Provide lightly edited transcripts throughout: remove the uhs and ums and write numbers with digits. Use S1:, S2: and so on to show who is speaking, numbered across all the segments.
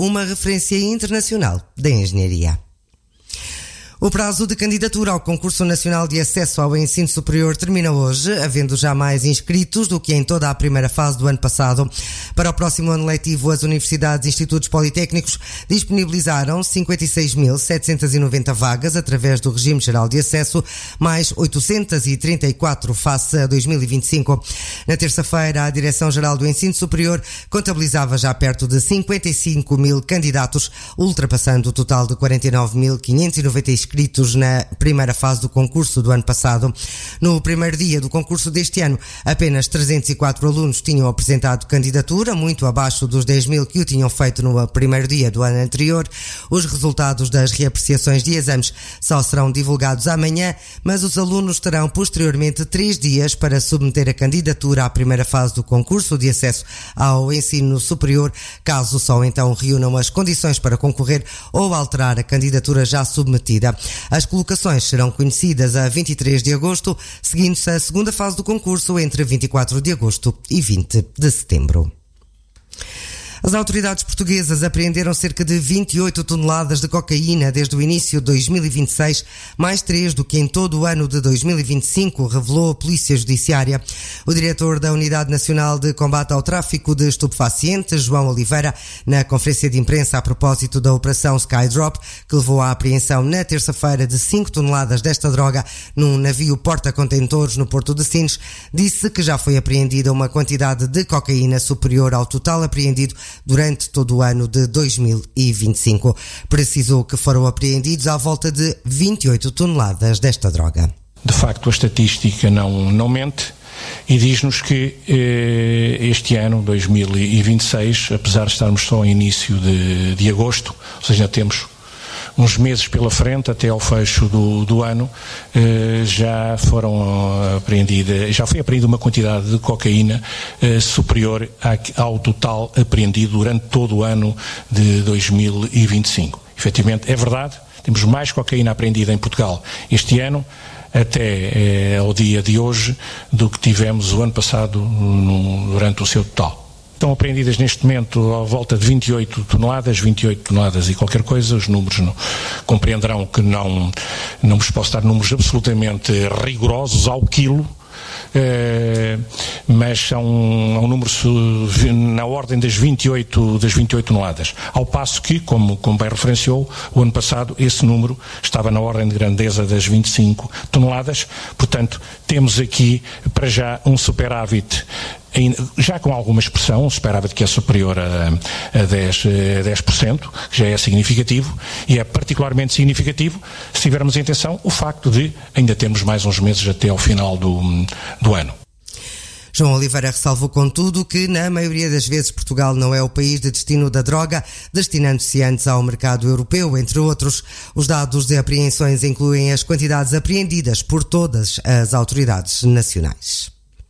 S1: uma referência internacional da engenharia. O prazo de candidatura ao Concurso Nacional de Acesso ao Ensino Superior termina hoje, havendo já mais inscritos do que em toda a primeira fase do ano passado. Para o próximo ano letivo, as universidades e institutos politécnicos disponibilizaram 56.790 vagas através do Regime Geral de Acesso, mais 834 face a 2025. Na terça-feira, a Direção-Geral do Ensino Superior contabilizava já perto de 55 mil candidatos, ultrapassando o total de 49.590 inscritos na primeira fase do concurso do ano passado. No primeiro dia do concurso deste ano, apenas 304 alunos tinham apresentado candidatura, muito abaixo dos 10 mil que o tinham feito no primeiro dia do ano anterior. Os resultados das reapreciações de exames só serão divulgados amanhã, mas os alunos terão posteriormente 3 dias para submeter a candidatura à primeira fase do concurso de acesso ao ensino superior, caso só então reúnam as condições para concorrer ou alterar a candidatura já submetida. As colocações serão conhecidas a 23 de agosto, seguindo-se a segunda fase do concurso entre 24 de agosto e 20 de setembro. As autoridades portuguesas apreenderam cerca de 28 toneladas de cocaína desde o início de 2026, mais 3 do que em todo o ano de 2025, revelou a Polícia Judiciária. O diretor da Unidade Nacional de Combate ao Tráfico de Estupefacientes, João Oliveira, na conferência de imprensa a propósito da Operação Skydrop, que levou à apreensão na terça-feira de 5 toneladas desta droga num navio porta-contentores no Porto de Sines, disse que já foi apreendida uma quantidade de cocaína superior ao total apreendido durante todo o ano de 2025. Precisou que foram apreendidos à volta de 28 toneladas desta droga.
S2: De facto, a estatística não mente e diz-nos que este ano, 2026, apesar de estarmos só em início de agosto, ou seja, temos uns meses pela frente até ao fecho do ano, já foi apreendida uma quantidade de cocaína superior ao total apreendido durante todo o ano de 2025. Efetivamente, é verdade, temos mais cocaína apreendida em Portugal este ano, até ao dia de hoje, do que tivemos o ano passado durante o seu total. Estão apreendidas neste momento à volta de 28 toneladas e qualquer coisa. Os números compreenderão que não vos posso dar números absolutamente rigorosos ao quilo, mas são um número na ordem das 28 toneladas. Ao passo que, como bem referenciou, o ano passado esse número estava na ordem de grandeza das 25 toneladas. Portanto, temos aqui para já um superávit, já com alguma expressão, um superávit que é superior a 10%, que já é significativo, e é particularmente significativo, se tivermos em atenção o facto de ainda termos mais uns meses até ao final do ano.
S1: João Oliveira ressalvou, contudo, que na maioria das vezes Portugal não é o país de destino da droga, destinando-se antes ao mercado europeu, entre outros. Os dados de apreensões incluem as quantidades apreendidas por todas as autoridades nacionais.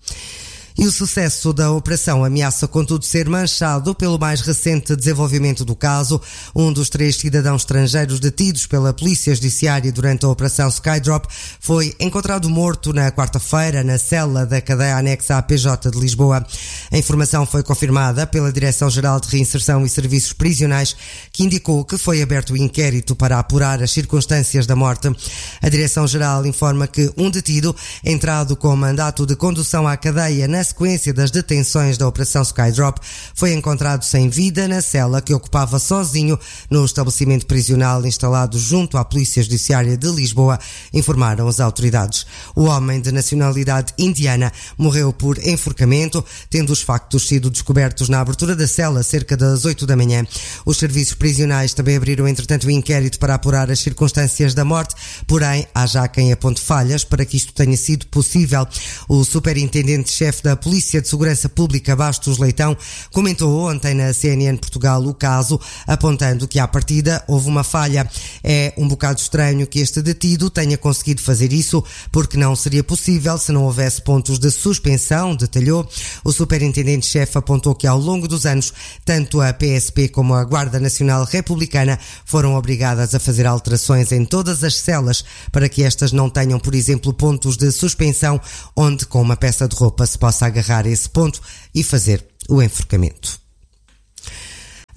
S1: E o sucesso da operação ameaça, contudo, ser manchado pelo mais recente desenvolvimento do caso. Um dos 3 cidadãos estrangeiros detidos pela Polícia Judiciária durante a Operação Skydrop foi encontrado morto na quarta-feira na cela da cadeia anexa à PJ de Lisboa. A informação foi confirmada pela Direção-Geral de Reinserção e Serviços Prisionais, que indicou que foi aberto o inquérito para apurar as circunstâncias da morte. A Direção-Geral informa que um detido, entrado com mandato de condução à cadeia na sequência das detenções da Operação Skydrop, foi encontrado sem vida na cela que ocupava sozinho no estabelecimento prisional instalado junto à Polícia Judiciária de Lisboa, informaram as autoridades. O homem de nacionalidade indiana morreu por enforcamento, tendo os factos sido descobertos na abertura da cela cerca das 8 da manhã. Os serviços prisionais também abriram, entretanto, o inquérito para apurar as circunstâncias da morte, porém há já quem aponte falhas para que isto tenha sido possível. O superintendente-chefe da Polícia de Segurança Pública, Bastos Leitão, comentou ontem na CNN Portugal o caso, apontando que à partida houve uma falha. É um bocado estranho que este detido tenha conseguido fazer isso, porque não seria possível se não houvesse pontos de suspensão, detalhou. O superintendente-chefe apontou que ao longo dos anos, tanto a PSP como a Guarda Nacional Republicana foram obrigadas a fazer alterações em todas as celas para que estas não tenham, por exemplo, pontos de suspensão onde com uma peça de roupa se possa agarrar esse ponto e fazer o enforcamento.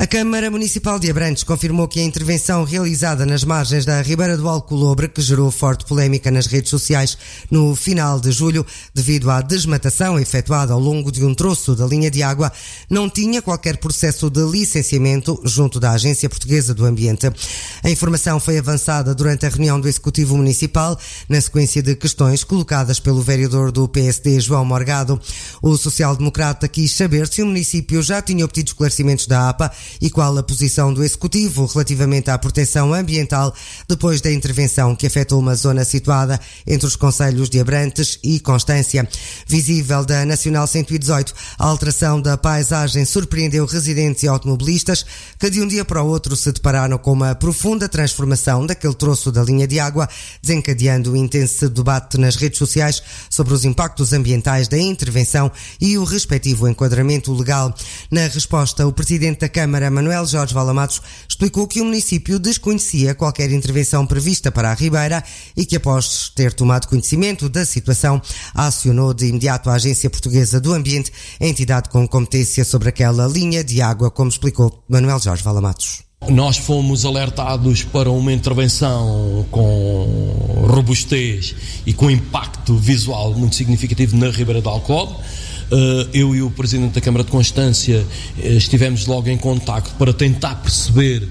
S1: A Câmara Municipal de Abrantes confirmou que a intervenção realizada nas margens da Ribeira do Alcolobre, que gerou forte polémica nas redes sociais no final de julho, devido à desmatação efetuada ao longo de um troço da linha de água, não tinha qualquer processo de licenciamento junto da Agência Portuguesa do Ambiente. A informação foi avançada durante a reunião do Executivo Municipal, na sequência de questões colocadas pelo vereador do PSD, João Morgado. O social-democrata quis saber se o município já tinha obtido esclarecimentos da APA e qual a posição do Executivo relativamente à proteção ambiental depois da intervenção que afetou uma zona situada entre os concelhos de Abrantes e Constância. Visível da Nacional 118, a alteração da paisagem surpreendeu residentes e automobilistas que de um dia para o outro se depararam com uma profunda transformação daquele troço da linha de água, desencadeando um intenso debate nas redes sociais sobre os impactos ambientais da intervenção e o respectivo enquadramento legal. Na resposta, o Presidente da Câmara, Manuel Jorge Valamatos, explicou que o município desconhecia qualquer intervenção prevista para a Ribeira e que, após ter tomado conhecimento da situação, acionou de imediato a Agência Portuguesa do Ambiente, a entidade com competência sobre aquela linha de água, como explicou Manuel Jorge Valamatos.
S3: Nós fomos alertados para uma intervenção com robustez e com impacto visual muito significativo na Ribeira do Alcolobre. Eu e o Presidente da Câmara de Constância estivemos logo em contacto para tentar perceber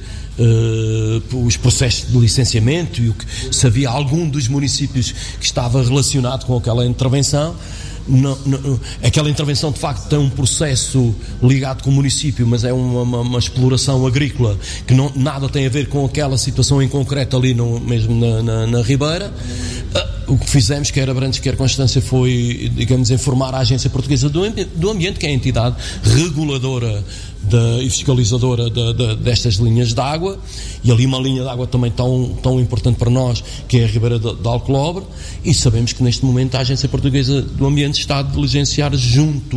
S3: os processos de licenciamento e se havia algum dos municípios que estava relacionado com aquela intervenção. Aquela intervenção de facto tem um processo ligado com o município, mas é uma exploração agrícola que nada tem a ver com aquela situação em concreto ali mesmo na Ribeira. O que fizemos, quer Abrantes, quer Constância, foi, digamos, informar a Agência Portuguesa do Ambiente, que é a entidade reguladora e fiscalizadora destas linhas de água, e ali uma linha de água também tão importante para nós, que é a Ribeira de Alcolobre, e sabemos que neste momento a Agência Portuguesa do Ambiente está a diligenciar junto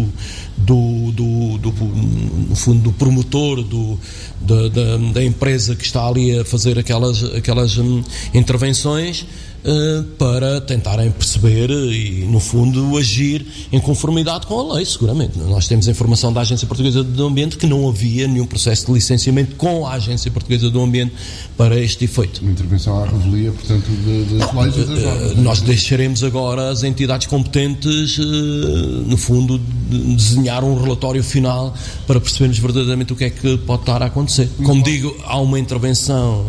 S3: no fundo do promotor da empresa que está ali a fazer aquelas intervenções, para tentarem perceber e, no fundo, agir em conformidade com a lei, seguramente. Nós temos a informação da Agência Portuguesa do Ambiente que não havia nenhum processo de licenciamento com a Agência Portuguesa do Ambiente para este efeito.
S4: Uma intervenção à revelia, portanto, das leis e das normas.
S3: Nós deixaremos agora as entidades competentes, no fundo, desenhar um relatório final para percebermos verdadeiramente o que é que pode estar a acontecer. Como digo, há uma intervenção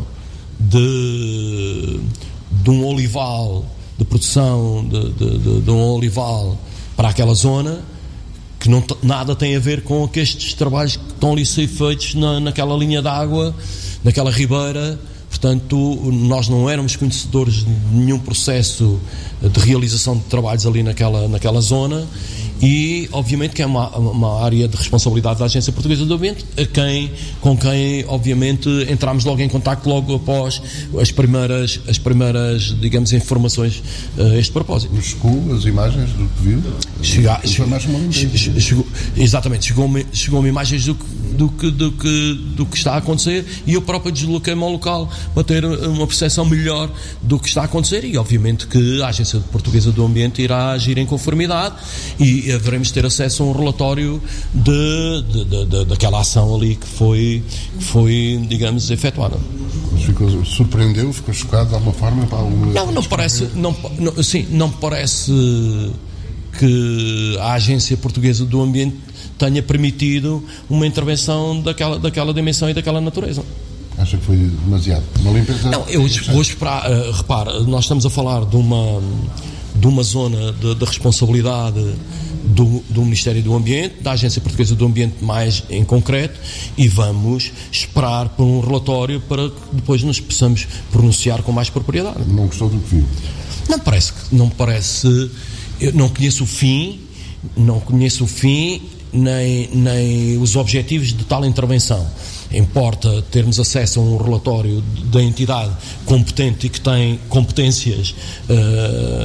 S3: de um olival, de produção de um olival para aquela zona, que nada tem a ver com estes trabalhos que estão ali a ser feitos naquela linha de água, naquela ribeira. Portanto, nós não éramos conhecedores de nenhum processo de realização de trabalhos ali naquela zona, e obviamente que é uma área de responsabilidade da Agência Portuguesa do Ambiente, com quem obviamente entramos logo em contacto logo após as primeiras digamos, informações a este propósito.
S4: Mas chegou as imagens do que viu?
S3: Chegou-me imagens do que está a acontecer, e eu próprio desloquei-me ao local para ter uma percepção melhor do que está a acontecer, e obviamente que a Agência Portuguesa do Ambiente irá agir em conformidade e haveremos de ter acesso a um relatório daquela ação ali que foi, digamos, efetuada.
S4: Mas surpreendeu, ficou chocado de alguma forma?
S3: Não parece que a Agência Portuguesa do Ambiente tenha permitido uma intervenção daquela dimensão e daquela natureza.
S4: Acha que foi demasiado? Uma limpeza?
S3: Não, eu vou esperar. Repara, nós estamos a falar de uma zona de responsabilidade do Ministério do Ambiente, da Agência Portuguesa do Ambiente mais em concreto, e vamos esperar por um relatório para que depois nos possamos pronunciar com mais propriedade.
S4: Não gostou do que viu?
S3: Não parece. Eu não conheço o fim nem os objetivos de tal intervenção. Importa termos acesso a um relatório da entidade competente e que tem competências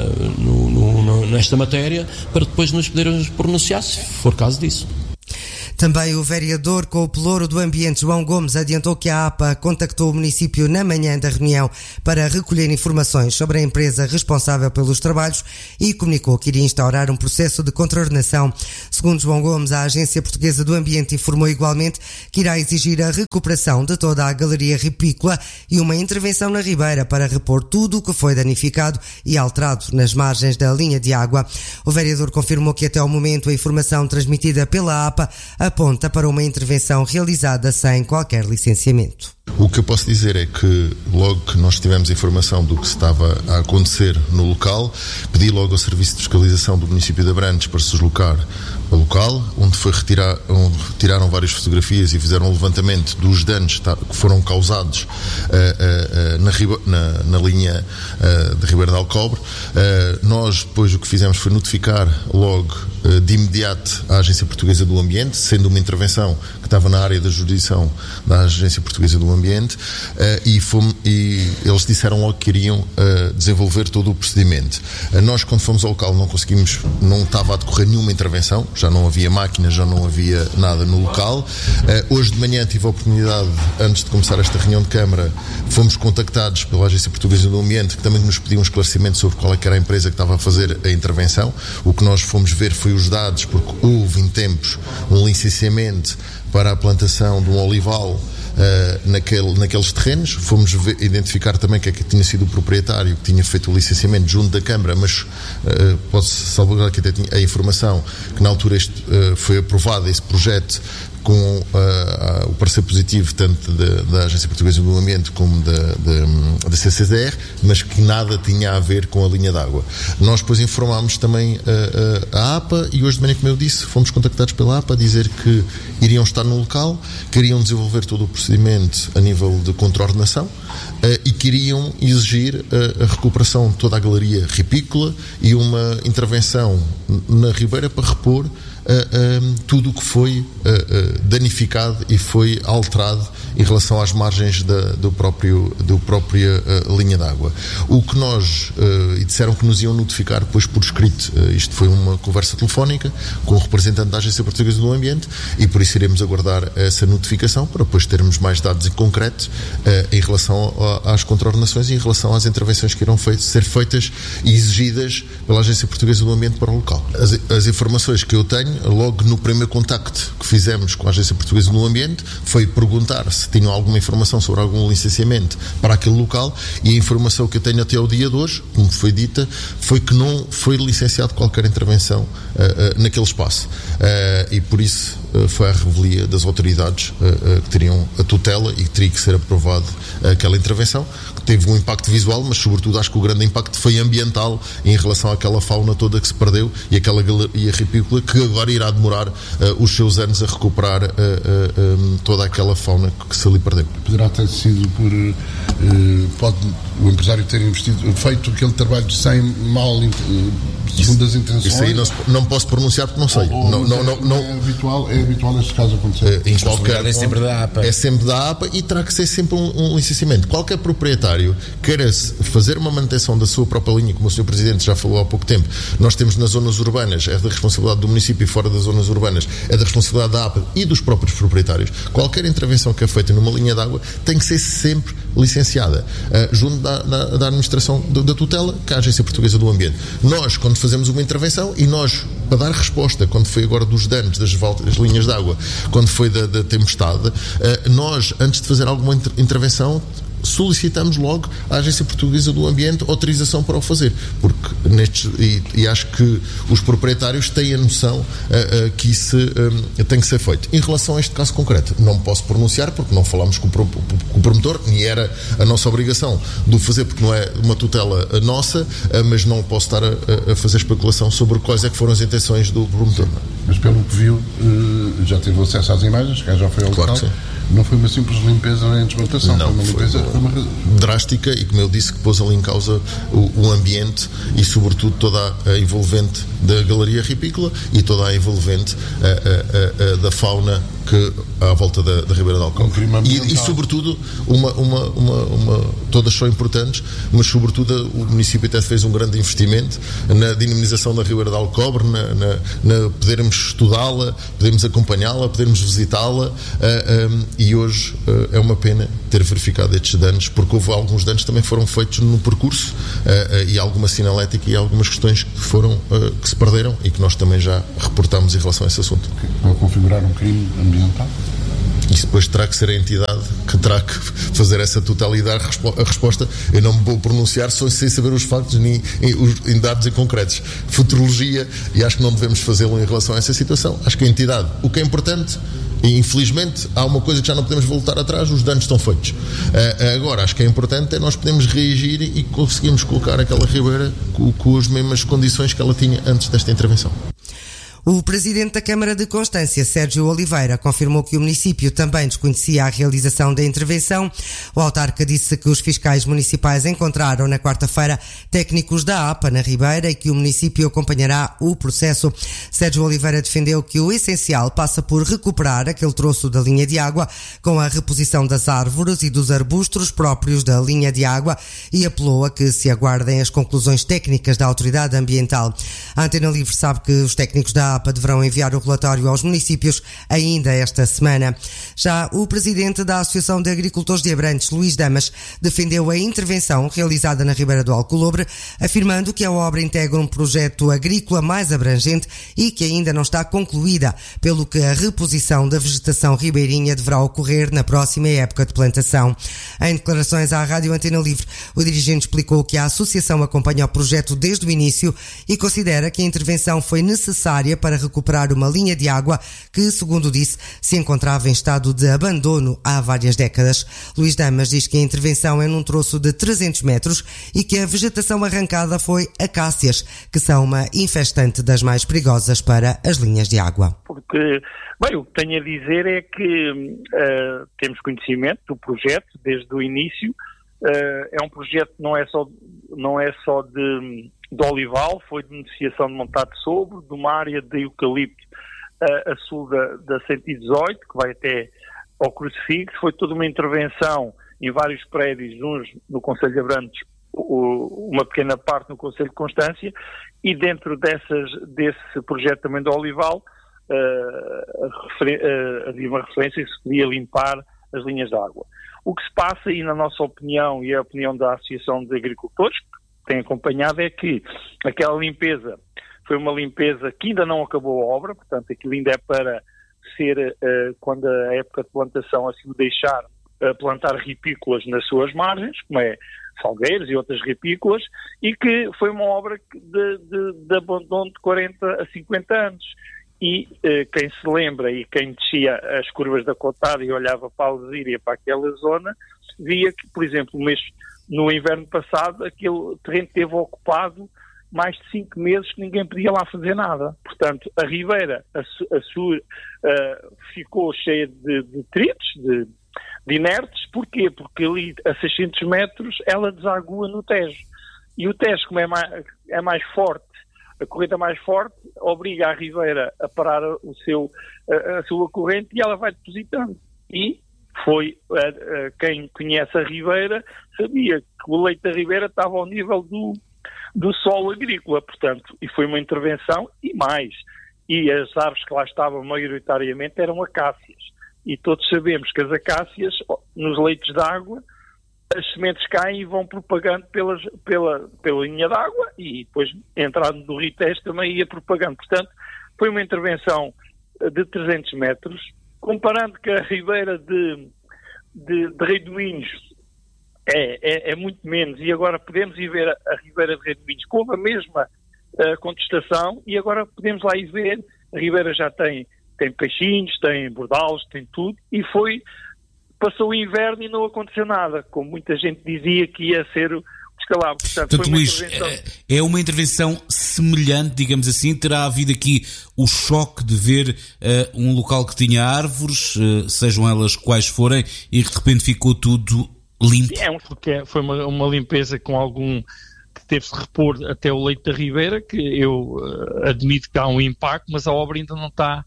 S3: nesta matéria, para depois nos podermos pronunciar, se for caso disso.
S1: Também o vereador com o pelouro do ambiente, João Gomes, adiantou que a APA contactou o município na manhã da reunião para recolher informações sobre a empresa responsável pelos trabalhos e comunicou que iria instaurar um processo de contraordenação. Segundo João Gomes, a Agência Portuguesa do Ambiente informou igualmente que irá exigir a recuperação de toda a galeria ripícola e uma intervenção na Ribeira para repor tudo o que foi danificado e alterado nas margens da linha de água. O vereador confirmou que até ao momento a informação transmitida pela APA aponta para uma intervenção realizada sem qualquer licenciamento.
S5: O que eu posso dizer é que logo que nós tivemos informação do que estava a acontecer no local, pedi logo ao Serviço de Fiscalização do município de Abrantes para se deslocar ao local, onde retiraram várias fotografias e fizeram um levantamento dos danos que foram causados na linha de Ribeira de Alcobre. Nós depois o que fizemos foi notificar logo de imediato a Agência Portuguesa do Ambiente, sendo uma intervenção que estava na área da jurisdição da Agência Portuguesa do Ambiente, e eles disseram logo que iriam desenvolver todo o procedimento. Nós, quando fomos ao local, não estava a decorrer nenhuma intervenção, já não havia máquinas, já não havia nada no local. Hoje de manhã tive a oportunidade, antes de começar esta reunião de Câmara, fomos contactados pela Agência Portuguesa do Ambiente, que também nos pediu um esclarecimento sobre qual é que era a empresa que estava a fazer a intervenção. O que nós fomos ver foi os dados, porque houve em tempos um licenciamento para a plantação de um olival naqueles terrenos. Fomos identificar também que tinha sido o proprietário que tinha feito o licenciamento junto da Câmara, mas pode-se salvaguardar que até tinha a informação que na altura foi aprovado esse projeto com o parecer positivo tanto da Agência Portuguesa do Ambiente como da CCDR, mas que nada tinha a ver com a linha d'água. Nós depois informámos também a APA e hoje de manhã, como eu disse, fomos contactados pela APA a dizer que iriam estar no local, queriam desenvolver todo o procedimento a nível de contraordenação e queriam exigir a recuperação de toda a galeria ripícola e uma intervenção na Ribeira para repor tudo o que foi danificado e foi alterado em relação às margens da própria linha d'água. O que nós e disseram que nos iam notificar depois por escrito. Isto foi uma conversa telefónica com o representante da Agência Portuguesa do Ambiente e por isso iremos aguardar essa notificação para depois termos mais dados em concreto em relação às contraordenações e em relação às intervenções que irão ser feitas e exigidas pela Agência Portuguesa do Ambiente para o local. As informações que eu tenho, logo no primeiro contacto que fizemos com a Agência Portuguesa do Ambiente, foi perguntar se tinham alguma informação sobre algum licenciamento para aquele local, e a informação que eu tenho até ao dia de hoje, como foi dita, foi que não foi licenciado qualquer intervenção naquele espaço. E por isso foi a revelia das autoridades que teriam a tutela e que teria que ser aprovado aquela intervenção, que teve um impacto visual, mas sobretudo acho que o grande impacto foi ambiental em relação àquela fauna toda que se perdeu e aquela galeria ripícola que agora irá demorar os seus anos a recuperar toda aquela fauna que se ali perdeu.
S4: Poderá ter sido pode o empresário ter feito aquele trabalho sem mal, segundo as intenções.
S5: Isso aí não posso pronunciar porque não sei.
S4: É habitual neste caso acontecer.
S5: Em qualquer
S6: é sempre da APA.
S5: É sempre da APA e terá que ser sempre um licenciamento. Qualquer proprietário queira fazer uma manutenção da sua própria linha, como o Sr. Presidente já falou há pouco tempo, nós temos nas zonas urbanas, é da responsabilidade do município, e fora das zonas urbanas é da responsabilidade da APA e dos próprios proprietários. Qualquer intervenção que é feita numa linha de água tem que ser sempre licenciada junto da administração da tutela, que é a Agência Portuguesa do Ambiente. Nós, quando fazemos uma intervenção, e nós, para dar resposta, quando foi agora dos danos das linhas de água, quando foi da tempestade, nós, antes de fazer alguma intervenção, solicitamos logo à Agência Portuguesa do Ambiente autorização para o fazer, porque e acho que os proprietários têm a noção que isso tem que ser feito. Em relação a este caso concreto, não posso pronunciar porque não falámos com o promotor, nem era a nossa obrigação de o fazer, porque não é uma tutela nossa, mas não posso estar a fazer especulação sobre quais é que foram as intenções do promotor.
S4: Mas pelo que viu, já teve acesso às imagens, que já foi ao local. Não foi uma simples limpeza nem desmontação,
S5: não,
S4: foi uma limpeza
S5: drástica e, como eu disse, que pôs ali em causa o ambiente e, sobretudo, toda a envolvente da galeria ripícola e toda a envolvente da fauna que à volta da Ribeira de Alcobre. E sobretudo, todas são importantes, mas sobretudo o município até fez um grande investimento na dinamização da Ribeira de Alcobre, na podermos estudá-la, podermos acompanhá-la, podermos visitá-la, e hoje é uma pena ter verificado estes danos, porque houve alguns danos que também foram feitos no percurso, e alguma sinalética e algumas questões que se perderam e que nós também já reportámos em relação a esse assunto.
S4: Para configurar um crime ambiental?
S5: Isso depois terá que ser a entidade que terá que fazer essa totalidade, a resposta. Eu não me vou pronunciar sem saber os factos nem em dados em concretos. Futurologia, e acho que não devemos fazê-lo em relação a essa situação. Acho que a entidade, o que é importante, e infelizmente há uma coisa que já não podemos voltar atrás, os danos estão feitos. Agora, acho que é importante nós podemos reagir e conseguirmos colocar aquela ribeira com as mesmas condições que ela tinha antes desta intervenção.
S1: O presidente da Câmara de Constância, Sérgio Oliveira, confirmou que o município também desconhecia a realização da intervenção. O autarca disse que os fiscais municipais encontraram na quarta-feira técnicos da APA na Ribeira e que o município acompanhará o processo. Sérgio Oliveira defendeu que o essencial passa por recuperar aquele troço da linha de água com a reposição das árvores e dos arbustos próprios da linha de água e apelou a que se aguardem as conclusões técnicas da Autoridade Ambiental. A Antena Livre sabe que os técnicos da APA deverão enviar o relatório aos municípios ainda esta semana. Já o presidente da Associação de Agricultores de Abrantes, Luís Damas, defendeu a intervenção realizada na Ribeira do Alcolumbre, afirmando que a obra integra um projeto agrícola mais abrangente e que ainda não está concluída, pelo que a reposição da vegetação ribeirinha deverá ocorrer na próxima época de plantação. Em declarações à Rádio Antena Livre, o dirigente explicou que a associação acompanha o projeto desde o início e considera que a intervenção foi necessária para recuperar uma linha de água que, segundo disse, se encontrava em estado de abandono há várias décadas. Luís Damas diz que a intervenção é num troço de 300 metros e que a vegetação arrancada foi acácias, que são uma infestante das mais perigosas para as linhas de água.
S6: Porque, bem, o que tenho a dizer é que temos conhecimento do projeto desde o início. É um projeto que não é só de olival, foi de negociação de Montado Sobre, de uma área de eucalipto a sul da 118, que vai até ao Crucifixo. Foi toda uma intervenção em vários prédios, uns no Concelho de Abrantes, uma pequena parte no Concelho de Constância, e dentro desse projeto também do olival havia uma referência que se podia limpar as linhas de água. O que se passa, e na nossa opinião, e a opinião da Associação de Agricultores, que tem acompanhado, é que aquela limpeza foi uma limpeza que ainda não acabou a obra, portanto aquilo ainda é para ser, quando a época de plantação assim o deixar, plantar ripícolas nas suas margens, como é salgueiros e outras ripícolas, e que foi uma obra de abandono de 40 a 50 anos. E quem se lembra e quem descia as curvas da Cotada e olhava para a Alzíria, para aquela zona, via que, por exemplo, no inverno passado, aquele terreno esteve ocupado mais de 5 meses que ninguém podia lá fazer nada. Portanto, a ribeira ficou cheia de detritos, de inertes. Porquê? Porque ali a 600 metros ela desagua no Tejo. E o Tejo, como é mais forte, a corrente mais forte, obriga a ribeira a parar a sua corrente e ela vai depositando. E quem conhece a ribeira sabia que o leito da ribeira estava ao nível do solo agrícola, portanto, e foi uma intervenção e mais. E as árvores que lá estavam maioritariamente eram acácias. E todos sabemos que as acácias, nos leitos de água, as sementes caem e vão propagando pela linha de água e depois, entrando no Rio Tejo, também ia propagando. Portanto, foi uma intervenção de 300 metros, comparando que a ribeira de Reidominhos é muito menos, e agora podemos ir ver a ribeira de Reidominhos com a mesma contestação, e agora podemos lá ir ver, a ribeira já tem peixinhos, tem bordalos, tem tudo, e passou o inverno e não aconteceu nada, como muita gente dizia que ia ser o descalabro.
S7: Portanto, Luís, é uma intervenção semelhante, digamos assim. Terá havido aqui o choque de ver um local que tinha árvores, sejam elas quais forem, e que de repente ficou tudo limpo?
S6: Sim, foi uma limpeza com que teve-se repor até o leito da ribeira, que eu admito que há um impacto, mas a obra ainda não está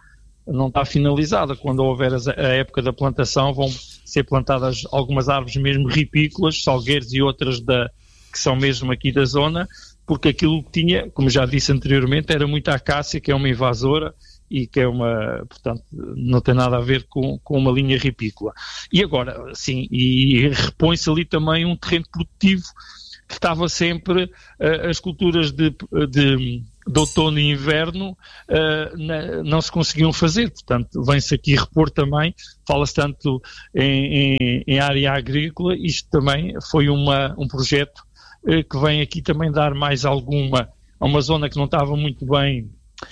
S8: não está finalizada. Quando houver a época da plantação, vão ser plantadas algumas árvores mesmo ripícolas, salgueiros e outras que são mesmo aqui da zona, porque aquilo que tinha, como já disse anteriormente, era muita acácia, que é uma invasora e que é portanto, não tem nada a ver com uma linha ripícola. E agora, sim, e repõe-se ali também um terreno produtivo que estava sempre, as culturas de outono e inverno não se conseguiam fazer, portanto vem-se aqui repor também, fala-se tanto em área agrícola, isto também foi um projeto que vem aqui também dar mais alguma, a uma zona que não estava muito bem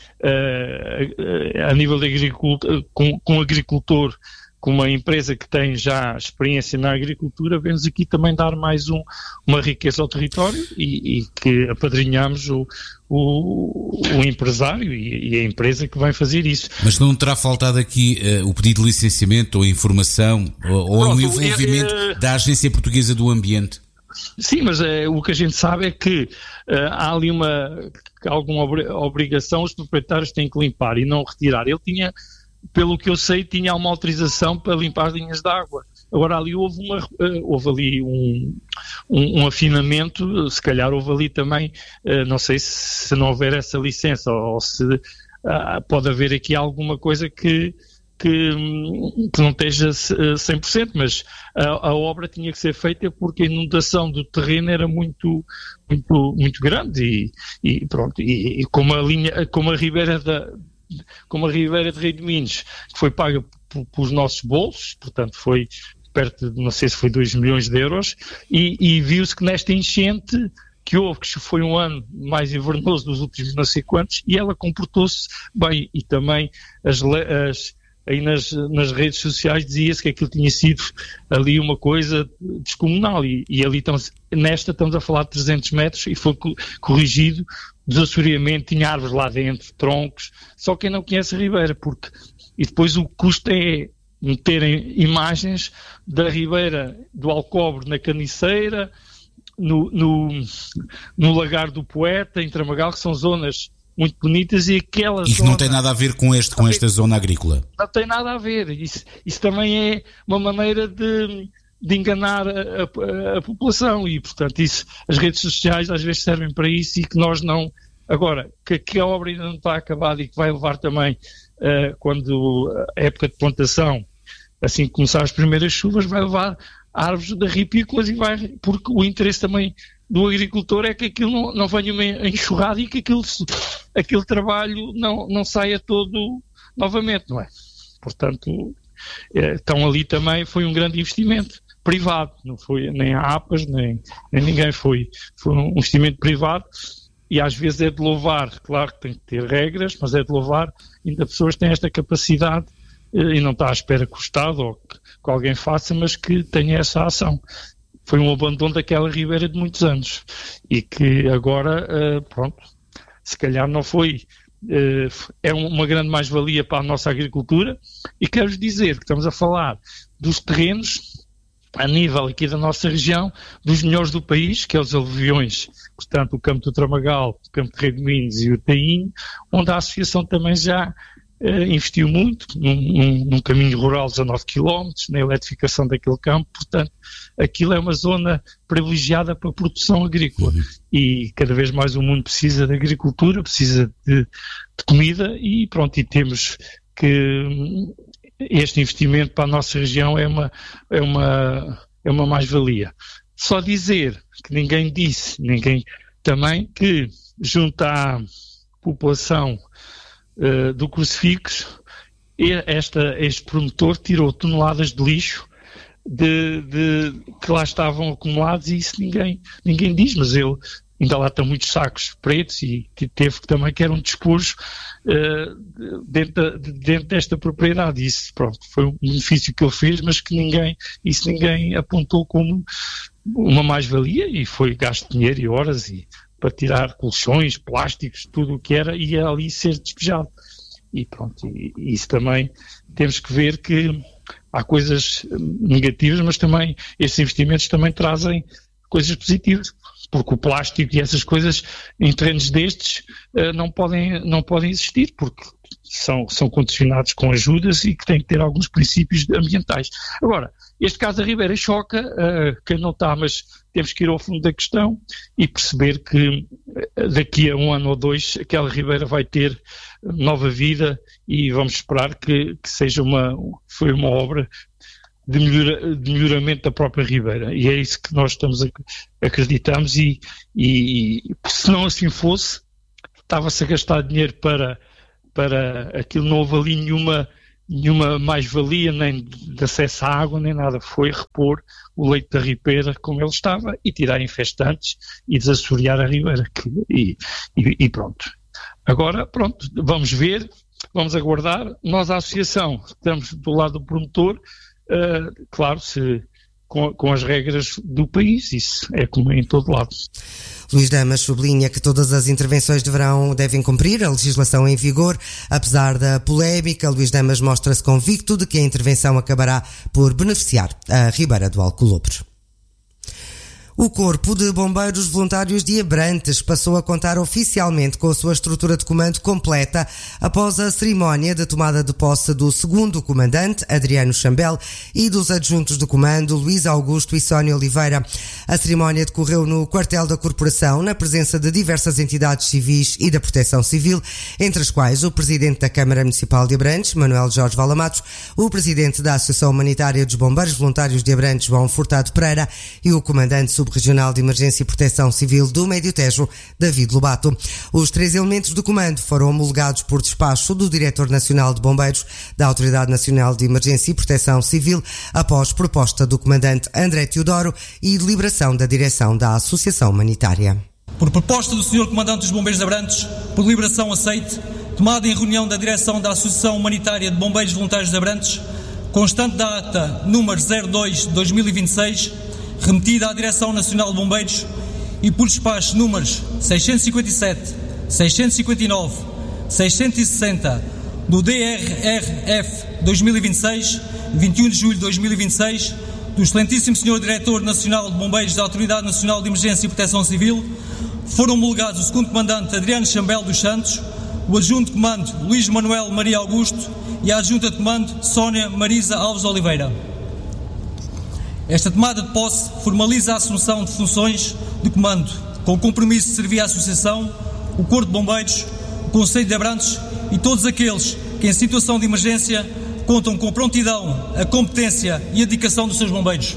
S8: a nível de agricultura, com agricultor, com uma empresa que tem já experiência na agricultura, vemos aqui também dar mais uma riqueza ao território e que apadrinhamos o empresário e a empresa que vai fazer isso.
S7: Mas não terá faltado aqui o pedido de licenciamento ou informação ou o envolvimento da Agência Portuguesa do Ambiente?
S8: Sim, mas o que a gente sabe é que há ali alguma obrigação, os proprietários têm que limpar e não retirar. Ele tinha, pelo que eu sei, tinha uma autorização para limpar as linhas de água. Agora ali houve ali um afinamento, se calhar houve ali também, não sei se não houver essa licença ou se pode haver aqui alguma coisa que não esteja 100%, mas a obra tinha que ser feita porque a inundação do terreno era muito, muito grande e pronto, e como a Ribeira de Rei de Minas, que foi paga pelos nossos bolsos, portanto foi perto de, não sei se foi 2 milhões de euros, e viu-se que nesta enchente que houve, que foi um ano mais invernoso dos últimos não sei quantos, e ela comportou-se bem, e também aí nas redes sociais dizia-se que aquilo tinha sido ali uma coisa descomunal, e ali estamos a falar de 300 metros e foi corrigido desassoreamento, tinha árvores lá dentro, troncos, só quem não conhece a Ribeira, e depois o custo é meterem imagens da Ribeira do Alcobre na Caniceira, no Lagar do Poeta, em Tramagal, que são zonas muito bonitas, e aquela
S7: zona... Isso não tem nada a ver com esta zona agrícola?
S8: Não tem nada a ver. Isso também é uma maneira de enganar a população e, portanto, as redes sociais às vezes servem para isso e que nós não... Agora, que a obra ainda não está acabada e que vai levar também, quando a época de plantação, assim que começar as primeiras chuvas, vai levar árvores de ripícolas porque o interesse também do agricultor é que aquilo não venha uma enxurrada e que aquele trabalho não saia todo novamente, não é? Portanto, então ali também foi um grande investimento privado, não foi nem a APAS, nem ninguém, foi um investimento privado, e às vezes é de louvar, claro que tem que ter regras, mas é de louvar, ainda pessoas têm esta capacidade e não está à espera que o Estado ou que alguém faça, mas que tenha essa ação. Foi um abandono daquela ribeira de muitos anos e que agora, pronto, se calhar não foi, é uma grande mais-valia para a nossa agricultura, e quero-vos dizer que estamos a falar dos terrenos a nível aqui da nossa região, dos melhores do país, que é os aluviões, portanto o Campo do Tramagal, o Campo de Rei de Minas e o Tainho, onde a associação também já investiu muito num caminho rural de 19 km, na eletrificação daquele campo, portanto, aquilo é uma zona privilegiada para a produção agrícola. E cada vez mais o mundo precisa de agricultura, precisa de comida, e pronto, e temos que este investimento para a nossa região é uma mais-valia. Só dizer que ninguém também, que junto à população do Crucifixo, este promotor tirou toneladas de lixo que lá estavam acumulados, e isso ninguém diz, mas ele ainda lá estão muitos sacos pretos, e teve também que era um despojo dentro desta propriedade. Isso, pronto, foi um benefício que ele fez, mas que ninguém apontou como uma mais-valia, e foi gasto dinheiro e horas para tirar colchões, plásticos, tudo o que era, e ia ali ser despejado. E pronto, e isso também temos que ver que há coisas negativas, mas também estes investimentos também trazem coisas positivas, porque o plástico e essas coisas em terrenos destes não podem existir, porque são condicionados com ajudas e que têm que ter alguns princípios ambientais. Agora, este caso da Ribeira choca quem não está, mas temos que ir ao fundo da questão e perceber que daqui a 1 ano ou 2 aquela Ribeira vai ter nova vida e vamos esperar que seja foi uma obra de melhoramento da própria Ribeira, e é isso que nós acreditamos, e se não assim fosse, estava-se a gastar dinheiro para aquilo, não houve ali nenhuma mais-valia, nem de acesso à água, nem nada, foi repor o leito da Ribeira como ele estava e tirar infestantes e desassorear a Ribeira, e pronto. Agora, pronto, vamos ver, vamos aguardar. Nós, a associação, estamos do lado do promotor, claro, com as regras do país, isso é como é em todo lado.
S1: Luís Damas sublinha que todas as intervenções devem cumprir a legislação em vigor. Apesar da polémica, Luís Damas mostra-se convicto de que a intervenção acabará por beneficiar a Ribeira do Alcolobre. O Corpo de Bombeiros Voluntários de Abrantes passou a contar oficialmente com a sua estrutura de comando completa após a cerimónia de tomada de posse do segundo comandante, Adriano Chambel, e dos adjuntos de comando, Luís Augusto e Sónia Oliveira. A cerimónia decorreu no quartel da Corporação, na presença de diversas entidades civis e da Proteção Civil, entre as quais o Presidente da Câmara Municipal de Abrantes, Manuel Jorge Valamatos, o Presidente da Associação Humanitária dos Bombeiros Voluntários de Abrantes, João Furtado Pereira, e o Comandante Subregional de Emergência e Proteção Civil do Médio Tejo, David Lobato. Os 3 elementos de comando foram homologados por despacho do Diretor Nacional de Bombeiros da Autoridade Nacional de Emergência e Proteção Civil, após proposta do Comandante André Teodoro e deliberação da Direção da Associação Humanitária.
S9: Por proposta do Sr. Comandante dos Bombeiros de Abrantes, por deliberação aceite, tomada em reunião da Direção da Associação Humanitária de Bombeiros Voluntários de Abrantes, constante da ata número 02/2026, remetida à Direção Nacional de Bombeiros, e por despachos números 657, 659, 660 do DRRF 2026, 21 de julho de 2026, do excelentíssimo Sr. Diretor Nacional de Bombeiros da Autoridade Nacional de Emergência e Proteção Civil, foram homologados o segundo comandante Adriano Chambel dos Santos, o adjunto de comando Luís Manuel Maria Augusto e a adjunta de comando Sónia Marisa Alves Oliveira. Esta tomada de posse formaliza a assunção de funções de comando, com o compromisso de servir à Associação, o Corpo de Bombeiros, o Concelho de Abrantes e todos aqueles que, em situação de emergência, contam com a prontidão, a competência e a dedicação dos seus bombeiros.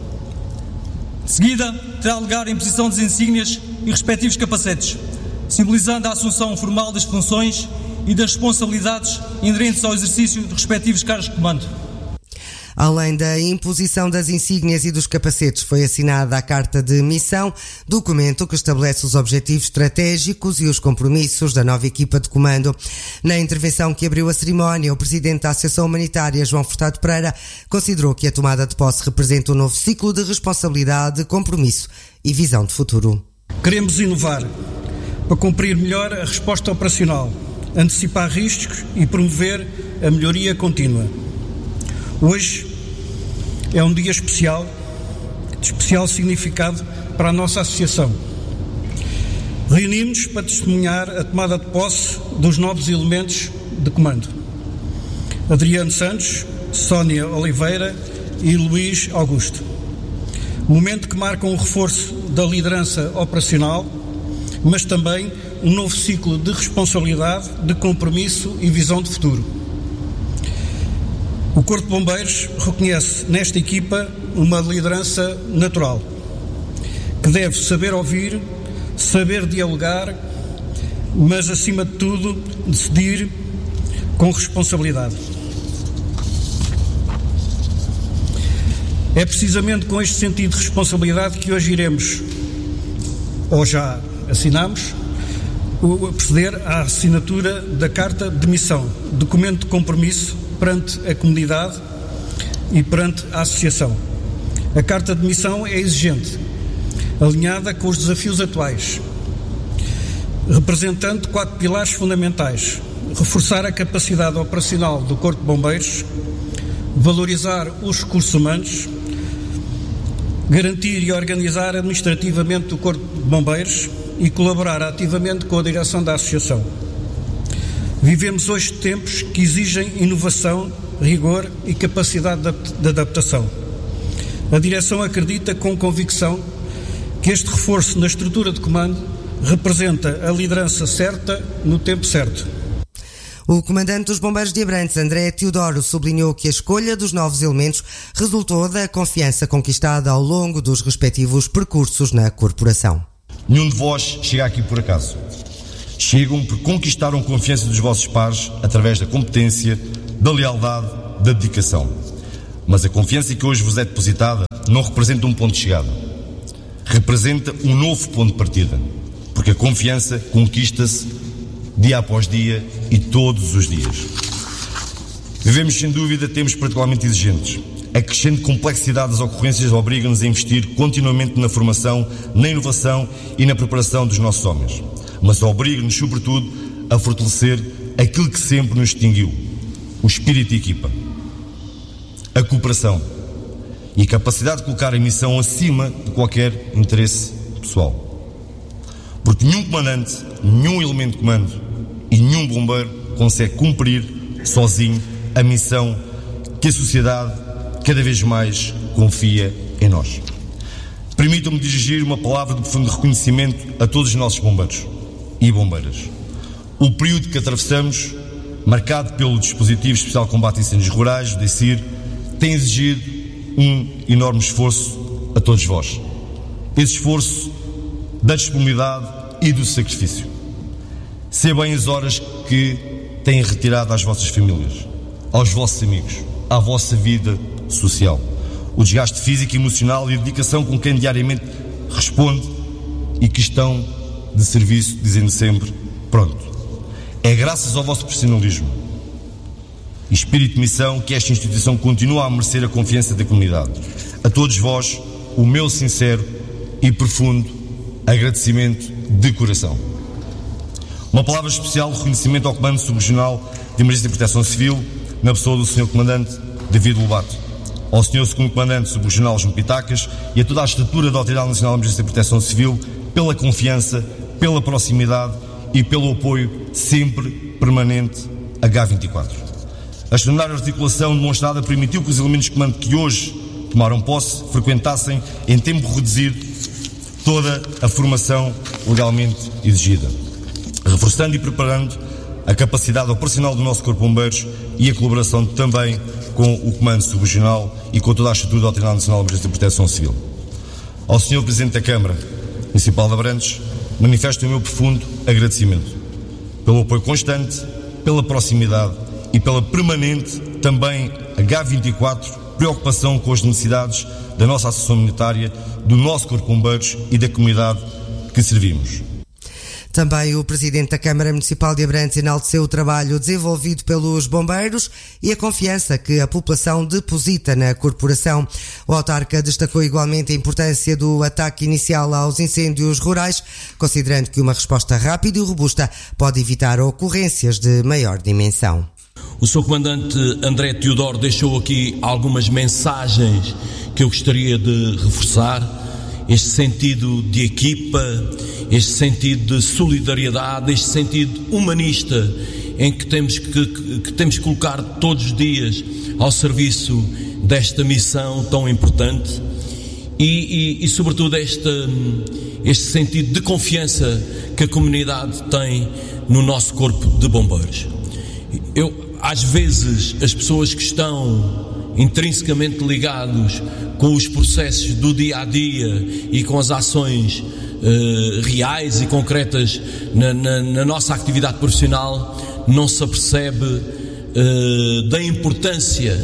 S9: De seguida, terá lugar a imposição das insígnias e respectivos capacetes, simbolizando a assunção formal das funções e das responsabilidades inerentes ao exercício dos respectivos cargos de comando.
S1: Além da imposição das insígnias e dos capacetes, foi assinada a Carta de Missão, documento que estabelece os objetivos estratégicos e os compromissos da nova equipa de comando. Na intervenção que abriu a cerimónia, o Presidente da Associação Humanitária, João Furtado Pereira, considerou que a tomada de posse representa um novo ciclo de responsabilidade, compromisso e visão de futuro.
S10: Queremos inovar para cumprir melhor a resposta operacional, antecipar riscos e promover a melhoria contínua. Hoje é um dia especial, de especial significado para a nossa associação. Reunimos-nos para testemunhar a tomada de posse dos novos elementos de comando. Adriano Santos, Sónia Oliveira e Luís Augusto. Momento que marca um reforço da liderança operacional, mas também um novo ciclo de responsabilidade, de compromisso e visão de futuro. O Corpo de Bombeiros reconhece nesta equipa uma liderança natural, que deve saber ouvir, saber dialogar, mas acima de tudo decidir com responsabilidade. É precisamente com este sentido de responsabilidade que hoje iremos, ou já assinamos, proceder à assinatura da Carta de Missão, documento de compromisso perante a comunidade e perante a associação. A Carta de Missão é exigente, alinhada com os desafios atuais, representando 4 pilares fundamentais: reforçar a capacidade operacional do Corpo de Bombeiros, valorizar os recursos humanos, garantir e organizar administrativamente o Corpo de Bombeiros e colaborar ativamente com a direção da associação. Vivemos hoje tempos que exigem inovação, rigor e capacidade de adaptação. A direção acredita com convicção que este reforço na estrutura de comando representa a liderança certa no tempo certo.
S1: O comandante dos Bombeiros de Abrantes, André Teodoro, sublinhou que a escolha dos novos elementos resultou da confiança conquistada ao longo dos respectivos percursos na corporação.
S11: Nenhum de vós chega aqui por acaso. Chegam porque conquistaram a confiança dos vossos pares através da competência, da lealdade, da dedicação. Mas a confiança que hoje vos é depositada não representa um ponto de chegada. Representa um novo ponto de partida. Porque a confiança conquista-se dia após dia e todos os dias. Vivemos sem dúvida tempos particularmente exigentes. A crescente complexidade das ocorrências obriga-nos a investir continuamente na formação, na inovação e na preparação dos nossos homens. Mas obriga-nos, sobretudo, a fortalecer aquilo que sempre nos distinguiu: o espírito de equipa, a cooperação e a capacidade de colocar a missão acima de qualquer interesse pessoal. Porque nenhum comandante, nenhum elemento de comando e nenhum bombeiro consegue cumprir sozinho a missão que a sociedade cada vez mais confia em nós. Permitam-me dirigir uma palavra de profundo reconhecimento a todos os nossos bombeiros e bombeiras. O período que atravessamos, marcado pelo Dispositivo Especial de Combate a Incêndios Rurais, o DECIR, tem exigido um enorme esforço a todos vós. Esse esforço da disponibilidade e do sacrifício. Sei bem as horas que têm retirado às vossas famílias, aos vossos amigos, à vossa vida social. O desgaste físico e emocional e a dedicação com quem diariamente responde e que estão de serviço, dizendo sempre: pronto. É graças ao vosso profissionalismo e espírito de missão que esta instituição continua a merecer a confiança da comunidade. A todos vós, o meu sincero e profundo agradecimento de coração. Uma palavra especial de reconhecimento ao Comando Subregional de Emergência e Proteção Civil, na pessoa do Sr. Comandante David Lobato, ao Sr. Segundo Comandante Subregional João Pitacas e a toda a estrutura da Autoridade Nacional de Emergência e Proteção Civil pela confiança, pela proximidade e pelo apoio sempre permanente H24. A extraordinária articulação demonstrada permitiu que os elementos de comando que hoje tomaram posse frequentassem em tempo reduzido toda a formação legalmente exigida, reforçando e preparando a capacidade operacional do nosso Corpo de Bombeiros e a colaboração também com o Comando Subregional e com toda a estrutura da Autoridade Nacional de Emergência e Proteção Civil. Ao Sr. Presidente da Câmara Municipal de Abrantes, manifesto o meu profundo agradecimento pelo apoio constante, pela proximidade e pela permanente, também H24, preocupação com as necessidades da nossa Associação Humanitária, do nosso Corpo de Bombeiros e da comunidade que servimos.
S1: Também o Presidente da Câmara Municipal de Abrantes enalteceu o trabalho desenvolvido pelos bombeiros e a confiança que a população deposita na corporação. O autarca destacou igualmente a importância do ataque inicial aos incêndios rurais, considerando que uma resposta rápida e robusta pode evitar ocorrências de maior dimensão.
S3: O Sr. Comandante André Teodoro deixou aqui algumas mensagens que eu gostaria de reforçar. Este sentido de equipa, este sentido de solidariedade, este sentido humanista em que temos que colocar todos os dias ao serviço desta missão tão importante e sobretudo este sentido de confiança que a comunidade tem no nosso Corpo de Bombeiros. Às vezes as pessoas que estão intrinsecamente ligados com os processos do dia-a-dia e com as ações reais e concretas na nossa atividade profissional, não se apercebe da importância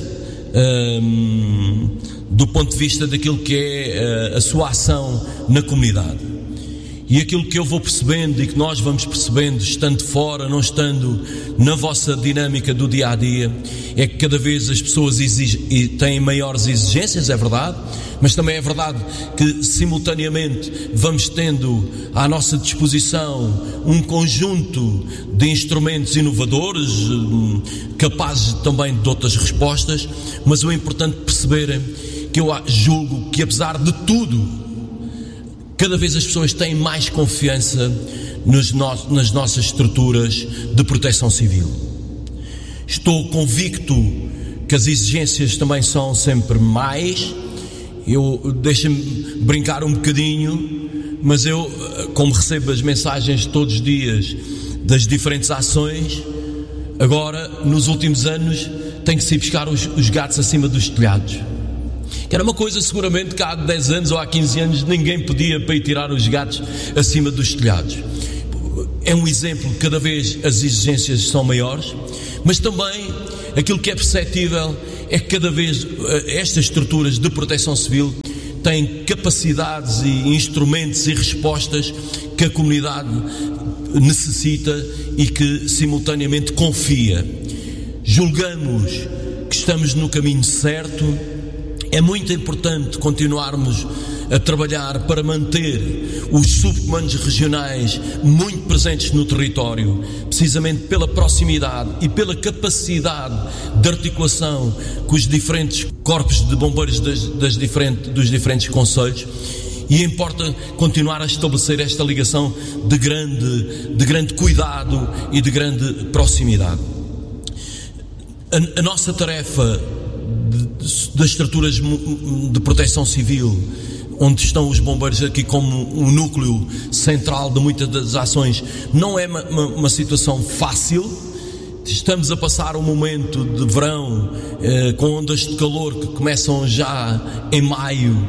S3: do ponto de vista daquilo que é a sua ação na comunidade. E aquilo que eu vou percebendo e que nós vamos percebendo, estando fora, não estando na vossa dinâmica do dia-a-dia, é que cada vez as pessoas têm maiores exigências, é verdade, mas também é verdade que simultaneamente vamos tendo à nossa disposição um conjunto de instrumentos inovadores, capazes também de outras respostas, mas o importante perceberem que eu julgo que apesar de tudo, cada vez as pessoas têm mais confiança nas nossas estruturas de proteção civil. Estou convicto que as exigências também são sempre mais. Deixa-me brincar um bocadinho, mas eu, como recebo as mensagens todos os dias das diferentes ações, agora, nos últimos anos, tenho que se ir buscar os gatos acima dos telhados. Que era uma coisa seguramente que há 10 anos ou há 15 anos ninguém podia para ir tirar os gatos acima dos telhados. É um exemplo, cada vez as exigências são maiores, mas também aquilo que é perceptível é que cada vez estas estruturas de proteção civil têm capacidades e instrumentos e respostas que a comunidade necessita e que simultaneamente confia. Julgamos que estamos no caminho certo. É muito importante continuarmos a trabalhar para manter os subcomandos regionais muito presentes no território, precisamente pela proximidade e pela capacidade de articulação com os diferentes corpos de bombeiros dos diferentes concelhos, e importa continuar a estabelecer esta ligação de grande cuidado e de grande proximidade. A nossa tarefa das estruturas de proteção civil, onde estão os bombeiros aqui como um núcleo central de muitas das ações, não é uma situação fácil. Estamos a passar um momento de verão com ondas de calor que começam já em maio,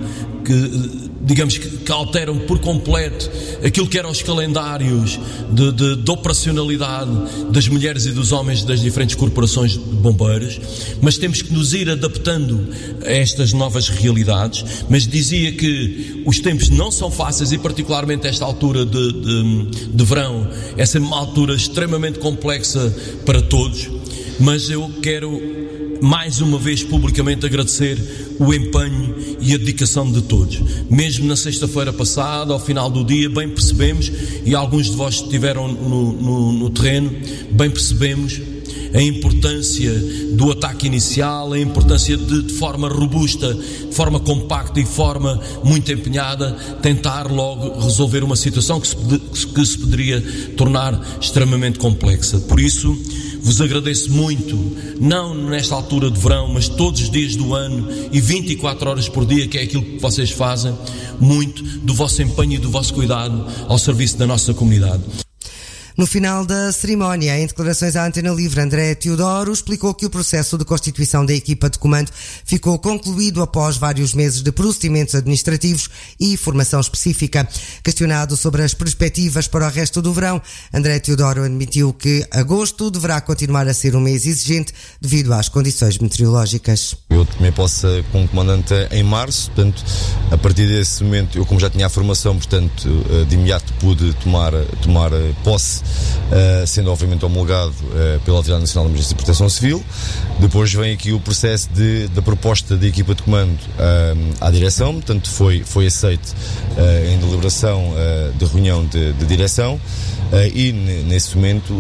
S3: que alteram por completo aquilo que eram os calendários de operacionalidade das mulheres e dos homens das diferentes corporações de bombeiros, mas temos que nos ir adaptando a estas novas realidades. Mas dizia que os tempos não são fáceis, e particularmente esta altura de verão é sempre uma altura extremamente complexa para todos, mas eu quero mais uma vez publicamente agradecer o empenho e a dedicação de todos. Mesmo na sexta-feira passada, ao final do dia, bem percebemos, e alguns de vós estiveram no terreno, bem percebemos a importância do ataque inicial, a importância de forma robusta, de forma compacta e de forma muito empenhada, tentar logo resolver uma situação que se poderia tornar extremamente complexa. Por isso, vos agradeço muito, não nesta altura de verão, mas todos os dias do ano e 24 horas por dia, que é aquilo que vocês fazem, muito do vosso empenho e do vosso cuidado ao serviço da nossa comunidade.
S1: No final da cerimónia, em declarações à Antena Livre, André Teodoro explicou que o processo de constituição da equipa de comando ficou concluído após vários meses de procedimentos administrativos e formação específica. Questionado sobre as perspectivas para o resto do verão, André Teodoro admitiu que agosto deverá continuar a ser um mês exigente devido às condições meteorológicas.
S11: Eu tomei posse como comandante em março, portanto, a partir desse momento, eu como já tinha a formação, portanto, de imediato pude tomar posse, sendo obviamente homologado pela Autoridade Nacional de Emergência e Proteção Civil. Depois vem aqui o processo da proposta da equipa de comando à direção, portanto foi aceito em deliberação de reunião de direção, e nesse momento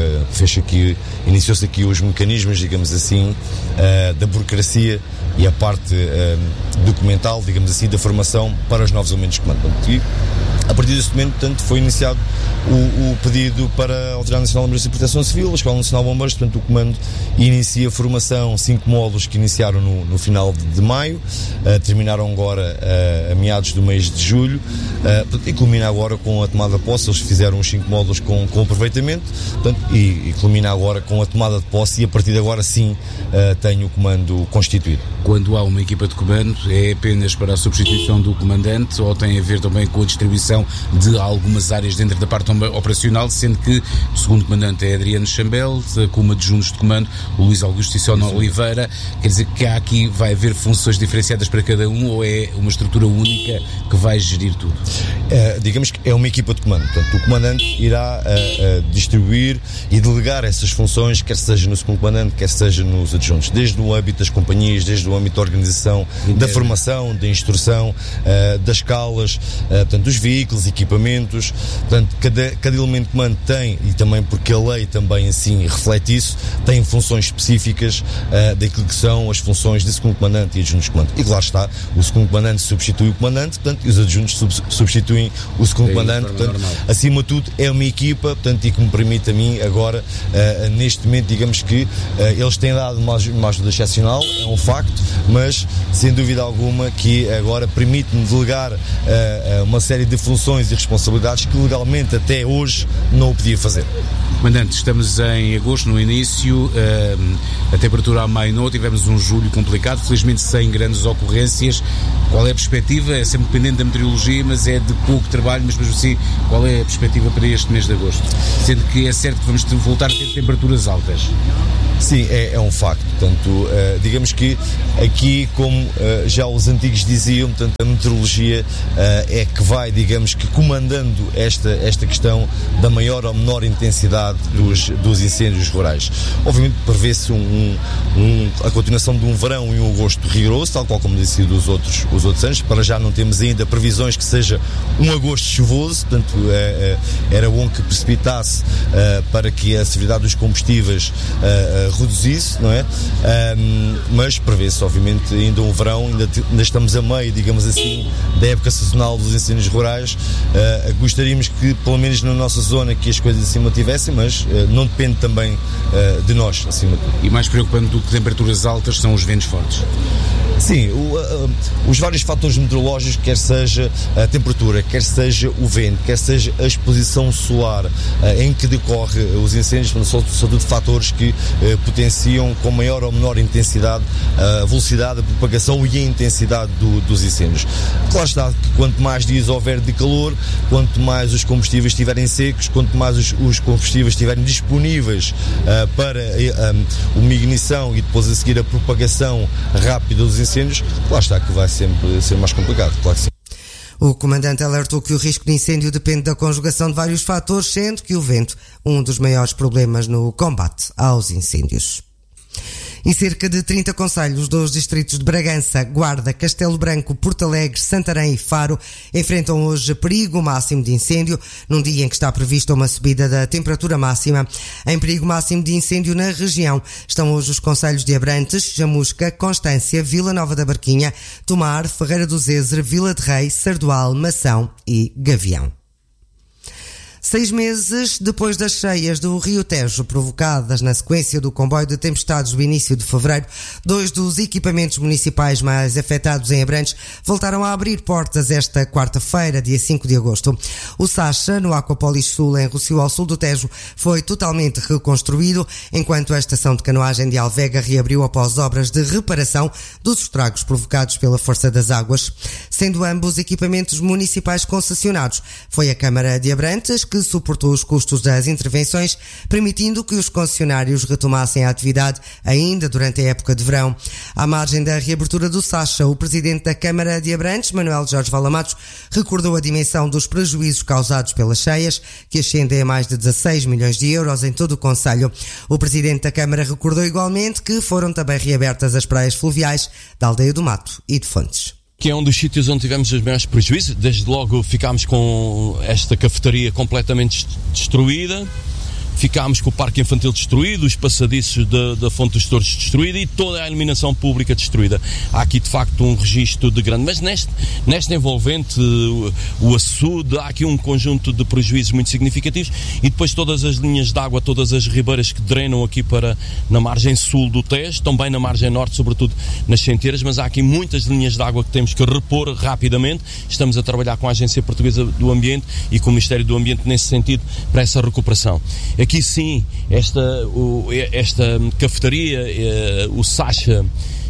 S11: iniciou-se aqui os mecanismos, digamos assim, da burocracia e a parte documental, digamos assim, da formação para os novos elementos de comando. E a partir desse momento, portanto, foi iniciado o pedido para a Autoridade Nacional de Emergência e Proteção Civil, a Escola Nacional de Bombeiros, portanto, o comando inicia a formação, 5 módulos que iniciaram no final de maio, terminaram agora a meados do mês de julho, e culmina agora com a tomada de posse. Eles fizeram os 5 módulos com aproveitamento, portanto, e culmina agora com a tomada de posse, e a partir de agora sim tem o comando constituído.
S7: Quando há uma equipa de comando, é apenas para a substituição do comandante, ou tem a ver também com a distribuição de algumas áreas dentro da parte operacional, sendo que o segundo comandante é Adriano Chambel, como adjuntos de comando o Luís Augusto e Sona Oliveira. Quer dizer que aqui vai haver funções diferenciadas para cada um, ou é uma estrutura única que vai gerir tudo?
S11: Digamos que é uma equipa de comando, portanto, o comandante irá distribuir e delegar essas funções, quer seja no segundo comandante, quer seja nos adjuntos, desde o âmbito das companhias, desde o âmbito da organização, da formação, da instrução, das escalas, portanto, dos veículos, veículos, equipamentos, portanto, cada elemento de comando tem, e também porque a lei também assim reflete isso, tem funções específicas daquilo que são as funções de segundo comandante e adjuntos de comandante. E claro está, o segundo comandante substitui o comandante, portanto, e os adjuntos substituem o segundo comandante, portanto, acima de tudo é uma equipa, portanto, e que me permite a mim agora, neste momento, digamos que eles têm dado uma ajuda excepcional, é um facto, mas sem dúvida alguma que agora permite-me delegar uma série de funções e responsabilidades que legalmente até hoje não o podia fazer.
S7: Comandante, estamos em agosto, no início, a temperatura amainou, tivemos um julho complicado, felizmente sem grandes ocorrências. Qual é a perspectiva? É sempre dependente da meteorologia, mas é de pouco trabalho, mas mesmo assim, qual é a perspectiva para este mês de agosto? Sendo que é certo que vamos voltar a ter temperaturas altas.
S11: Sim, é um facto. Portanto, digamos que aqui, como já os antigos diziam, portanto, a meteorologia é que vai, digamos que, comandando esta questão da maior ou menor intensidade dos incêndios rurais. Obviamente prevê-se a continuação de um verão e um agosto rigoroso, tal qual como disse os outros anos. Para já não temos ainda previsões que seja um agosto chuvoso, portanto era bom que precipitasse para que a severidade dos combustíveis reduzisse, não é? Mas prevê-se obviamente ainda um verão, ainda estamos a meio, digamos assim, da época sazonal dos incêndios rurais. Gostaríamos que pelo menos na nossa zona que as coisas assim mantivessem, mas não depende também de nós, acima de tudo.
S7: E mais preocupante do que temperaturas altas são os ventos fortes.
S11: Sim, os vários fatores meteorológicos, quer seja a temperatura, quer seja o vento, quer seja a exposição solar em que decorre os incêndios, são tudo fatores que potenciam com maior ou menor intensidade a velocidade, a propagação e a intensidade dos incêndios. Claro está que quanto mais dias houver de calor, quanto mais os combustíveis estiverem secos, quanto mais os combustíveis estiverem disponíveis para uma ignição e depois a seguir a propagação rápida dos incêndios, claro está que vai sempre ser mais complicado, claro que sim.
S1: O comandante alertou que o risco de incêndio depende da conjugação de vários fatores, sendo que o vento um dos maiores problemas no combate aos incêndios. E cerca de 30 concelhos dos distritos de Bragança, Guarda, Castelo Branco, Porto Alegre, Santarém e Faro enfrentam hoje perigo máximo de incêndio, num dia em que está prevista uma subida da temperatura máxima. Em perigo máximo de incêndio na região estão hoje os concelhos de Abrantes, Chamusca, Constância, Vila Nova da Barquinha, Tomar, Ferreira do Zezer, Vila de Rei, Sardual, Mação e Gavião. 6 meses depois das cheias do Rio Tejo provocadas na sequência do comboio de tempestades do início de fevereiro, 2 dos equipamentos municipais mais afetados em Abrantes voltaram a abrir portas esta quarta-feira, dia 5 de agosto. O Sacha, no Aquapolis Sul, em Rossio ao sul do Tejo, foi totalmente reconstruído, enquanto a estação de canoagem de Alvega reabriu após obras de reparação dos estragos provocados pela força das águas. Sendo ambos equipamentos municipais concessionados, foi a Câmara de Abrantes que suportou os custos das intervenções, permitindo que os concessionários retomassem a atividade ainda durante a época de verão. À margem da reabertura do Sacha, o presidente da Câmara de Abrantes, Manuel Jorge Valamatos, recordou a dimensão dos prejuízos causados pelas cheias, que ascendem a mais de 16 milhões de euros em todo o concelho. O presidente da Câmara recordou igualmente que foram também reabertas as praias fluviais da Aldeia do Mato e de Fontes.
S3: Que é um dos sítios onde tivemos os maiores prejuízos. Desde logo ficámos com esta cafetaria completamente destruída, ficámos com o parque infantil destruído, os passadiços da Fonte dos Touros destruída e toda a iluminação pública destruída. Há aqui de facto um registro de grande, mas neste envolvente, o açude, há aqui um conjunto de prejuízos muito significativos e depois todas as linhas de água, todas as ribeiras que drenam aqui na margem sul do Tejo, também na margem norte, sobretudo nas Centeiras, mas há aqui muitas linhas de água que temos que repor rapidamente. Estamos a trabalhar com a Agência Portuguesa do Ambiente e com o Ministério do Ambiente nesse sentido para essa recuperação. Aqui sim, esta cafetaria, o Sacha,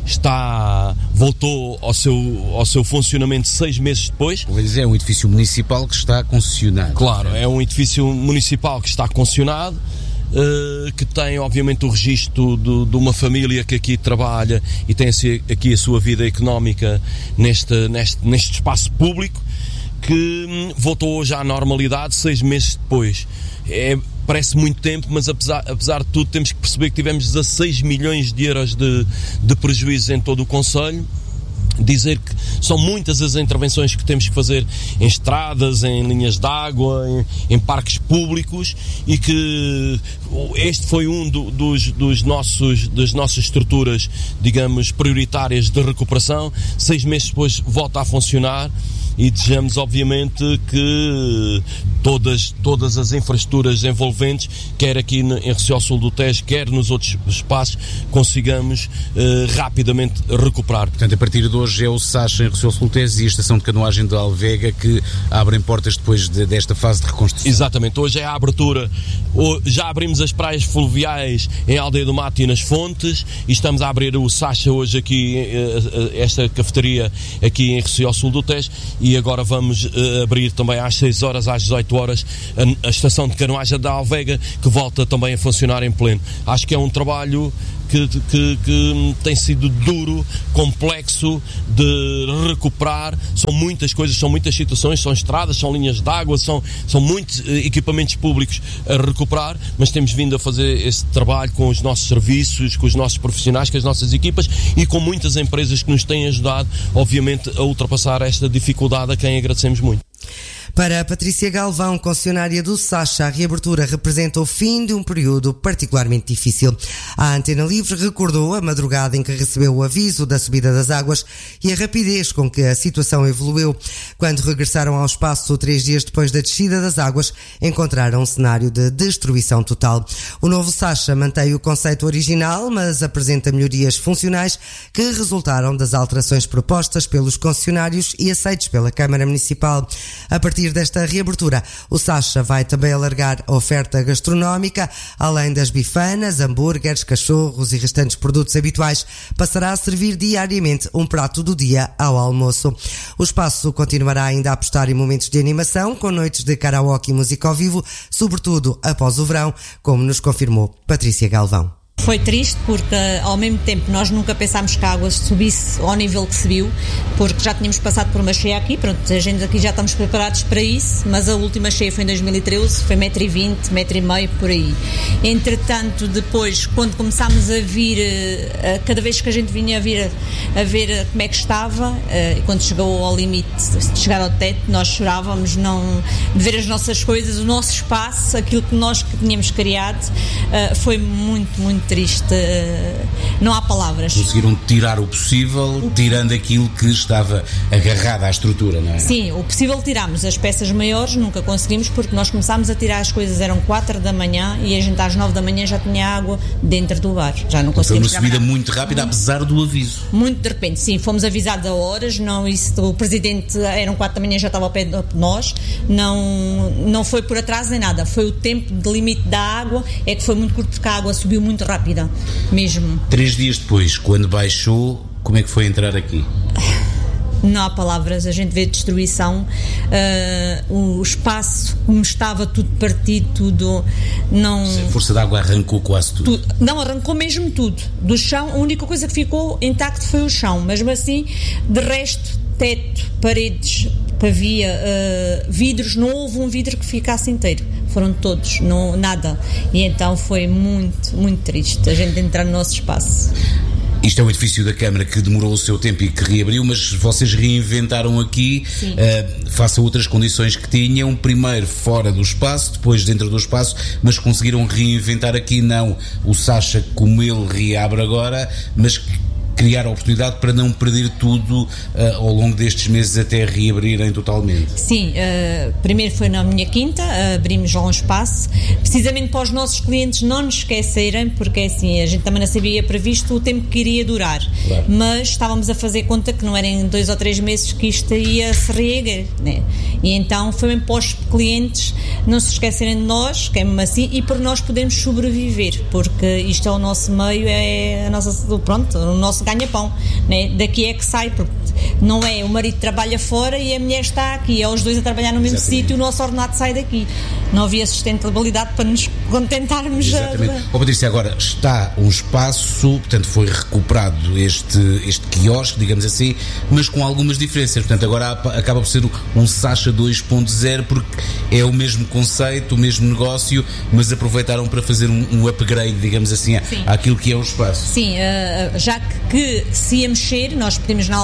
S3: voltou ao seu funcionamento 6 meses depois.
S7: É um edifício municipal que está concessionado.
S3: Claro, é um edifício municipal que está concessionado, que tem obviamente o registro de uma família que aqui trabalha e tem aqui a sua vida económica neste espaço público, que voltou hoje à normalidade 6 meses depois. Parece muito tempo, mas apesar de tudo temos que perceber que tivemos 16 milhões de euros de prejuízos em todo o concelho dizer que são muitas as intervenções que temos que fazer em estradas, em linhas de água, em parques públicos, e que este foi das nossas estruturas, digamos, prioritárias de recuperação. 6 meses depois volta a funcionar, e desejamos obviamente que todas as infraestruturas envolventes, quer aqui em Recife Sul do Tejo, quer nos outros espaços, consigamos rapidamente recuperar.
S7: Portanto, a partir de hoje é o Sacha em Recife Sul do Tejo e a estação de canoagem de Alvega que abrem portas depois desta fase de reconstrução.
S3: Exatamente, hoje é a abertura. Já abrimos as praias fluviais em Aldeia do Mato e nas Fontes, e estamos a abrir o Sacha hoje aqui, esta cafeteria aqui em Recife Sul do Tejo, e agora vamos abrir também às 6 horas, às 18 horas, a estação de canoagem da Alvega, que volta também a funcionar em pleno. Acho que é um trabalho que tem sido duro, complexo de recuperar. São muitas coisas, são muitas situações, são estradas, são linhas de água, são muitos equipamentos públicos a recuperar, mas temos vindo a fazer esse trabalho com os nossos serviços, com os nossos profissionais, com as nossas equipas e com muitas empresas que nos têm ajudado, obviamente, a ultrapassar esta dificuldade, a quem agradecemos muito.
S1: Para Patrícia Galvão, concessionária do Sacha, a reabertura representa o fim de um período particularmente difícil. A Antena Livre recordou a madrugada em que recebeu o aviso da subida das águas e a rapidez com que a situação evoluiu. Quando regressaram ao espaço 3 dias depois da descida das águas, encontraram um cenário de destruição total. O novo Sacha mantém o conceito original, mas apresenta melhorias funcionais que resultaram das alterações propostas pelos concessionários e aceites pela Câmara Municipal. A partir desta reabertura, o Sacha vai também alargar a oferta gastronómica, além das bifanas, hambúrgueres, cachorros e restantes produtos habituais, passará a servir diariamente um prato do dia ao almoço. O espaço continuará ainda a apostar em momentos de animação, com noites de karaoke e música ao vivo, sobretudo após o verão, como nos confirmou Patrícia Galvão.
S12: Foi triste porque, ao mesmo tempo, nós nunca pensámos que a água subisse ao nível que subiu, porque já tínhamos passado por uma cheia aqui, pronto, a gente aqui já estamos preparados para isso, mas a última cheia foi em 2013, foi 1,20 m, 1,5 m, por aí. Entretanto, depois, quando começámos a vir, cada vez que a gente vinha a ver como é que estava, quando chegou ao limite, de chegar ao teto, nós chorávamos de ver as nossas coisas, o nosso espaço, aquilo que nós tínhamos criado, foi muito, muito triste, não há palavras.
S7: Conseguiram tirar o possível, tirando aquilo que estava agarrado à estrutura, não é?
S12: Sim, o possível tirámos, as peças maiores nunca conseguimos, porque nós começámos a tirar as coisas, eram 4 da manhã e a gente às 9 da manhã já tinha água dentro do bar, já não conseguimos.
S7: Foi uma subida muito rápida, apesar do aviso.
S12: Muito de repente, sim, fomos avisados a horas, não, isso, o presidente, eram 4 da manhã, já estava ao pé de nós, não foi por atraso nem nada, foi o tempo de limite da água, é que foi muito curto, porque a água subiu muito rápida mesmo.
S7: 3 dias depois, quando baixou, como é que foi entrar aqui?
S12: Não há palavras, a gente vê destruição, o espaço como estava tudo partido, tudo não...
S7: A força da água arrancou quase tudo.
S12: Não, arrancou mesmo tudo, do chão, a única coisa que ficou intacto foi o chão, mesmo assim, de resto, teto, paredes, pavia, vidros, não houve um vidro que ficasse inteiro, foram todos, não, nada, e então foi muito, muito triste a gente entrar no nosso espaço.
S7: Isto é um edifício da Câmara que demorou o seu tempo e que reabriu, mas vocês reinventaram aqui, face a outras condições que tinham, primeiro fora do espaço, depois dentro do espaço, mas conseguiram reinventar aqui não o Sacha como ele reabre agora, mas criar a oportunidade para não perder tudo ao longo destes meses até reabrirem totalmente.
S12: Sim, primeiro foi na minha quinta, abrimos lá um espaço, precisamente para os nossos clientes não nos esquecerem, porque assim, a gente também não sabia previsto o tempo que iria durar, claro. Mas estávamos a fazer conta que não eram em 2 ou 3 meses que isto ia se reerguer, né? E então foi mesmo para os clientes não se esquecerem de nós, que é mesmo assim, e por nós podermos sobreviver, porque isto é o nosso meio, é a nossa, pronto, o nosso ganha-pão, né? Daqui é que sai, porque não é o marido trabalha fora e a mulher está aqui, é os dois a trabalhar no mesmo sítio, o nosso ordenado sai daqui. Não havia sustentabilidade para nos contentarmos.
S7: Exatamente. Patrícia, agora está um espaço, portanto foi recuperado este quiosque, digamos assim, mas com algumas diferenças, portanto agora acaba por ser um Sacha 2.0, porque é o mesmo conceito, o mesmo negócio, mas aproveitaram para fazer um upgrade, digamos assim, àquilo que é o espaço.
S12: Sim, já que se ia mexer, nós pedimos na altura logo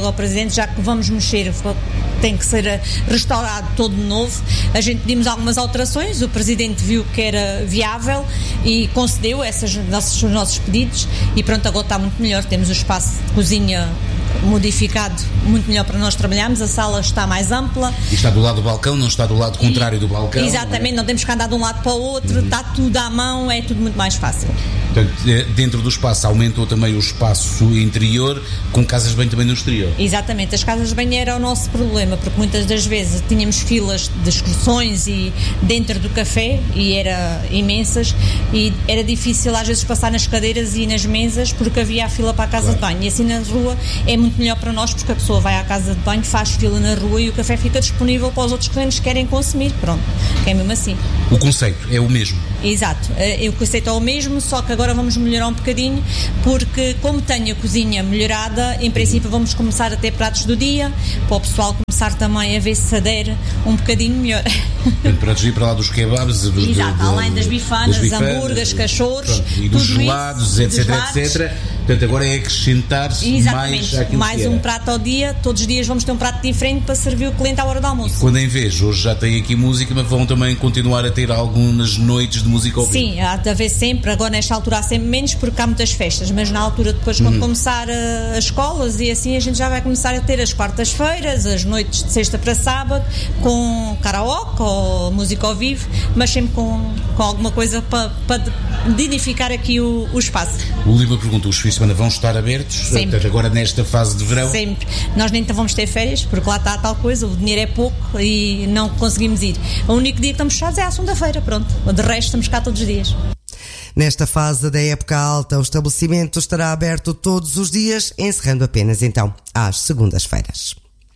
S12: ao Presidente, já que vamos mexer, tem que ser restaurado todo de novo. A gente pedimos algumas alterações, o Presidente viu que era viável e concedeu os nossos pedidos e pronto, agora está muito melhor, temos o espaço de cozinha modificado muito melhor para nós trabalharmos, a sala está mais ampla.
S7: E está do lado do balcão, não está do lado contrário do balcão.
S12: Exatamente, não temos que andar de um lado para o outro, está tudo à mão, é tudo muito mais fácil.
S7: Portanto, dentro do espaço aumentou também o espaço interior, com casas de banho também no exterior.
S12: Exatamente, as casas de banho era o nosso problema, porque muitas das vezes tínhamos filas de excursões e dentro do café, e era imensas, e era difícil às vezes passar nas cadeiras e nas mesas, porque havia a fila para a casa de banho, e assim na rua é muito melhor para nós, porque a pessoa vai à casa de banho, faz fila na rua e o café fica disponível para os outros clientes que querem consumir, pronto, que é mesmo assim.
S7: O conceito é o mesmo?
S12: Exato, o conceito é o mesmo, só que agora vamos melhorar um bocadinho, porque como tenho a cozinha melhorada, em princípio vamos começar a ter pratos do dia, para o pessoal começar também a ver se adere um bocadinho melhor.
S7: Pratos de ir para lá dos kebabs,
S12: exato, além das bifanas, hambúrgueres, cachorros,
S7: pronto, e dos gelados, etc. Portanto, agora é acrescentar mais
S12: um prato ao dia, todos os dias vamos ter um prato diferente para servir o cliente à hora do almoço.
S7: Quando em vez, hoje já tem aqui música, mas vão também continuar a ter algumas noites de música ao vivo?
S12: Sim, há de haver sempre, agora nesta altura há sempre menos porque há muitas festas, mas na altura depois quando começar as escolas e assim a gente já vai começar a ter as quartas-feiras, as noites de sexta para sábado, com karaoke ou música ao vivo, mas sempre com alguma coisa para edificar aqui o espaço.
S7: O Lima pergunta, os fins de semana vão estar abertos?
S12: Sempre.
S7: Portanto, agora nesta fase de verão?
S12: Sempre. Nós nem vamos ter férias, porque lá está a tal coisa, o dinheiro é pouco e não conseguimos ir. O único dia que estamos fechados é à segunda-feira, pronto. De resto estamos cá todos os dias.
S1: Nesta fase da época alta, o estabelecimento estará aberto todos os dias, encerrando apenas então às segundas-feiras.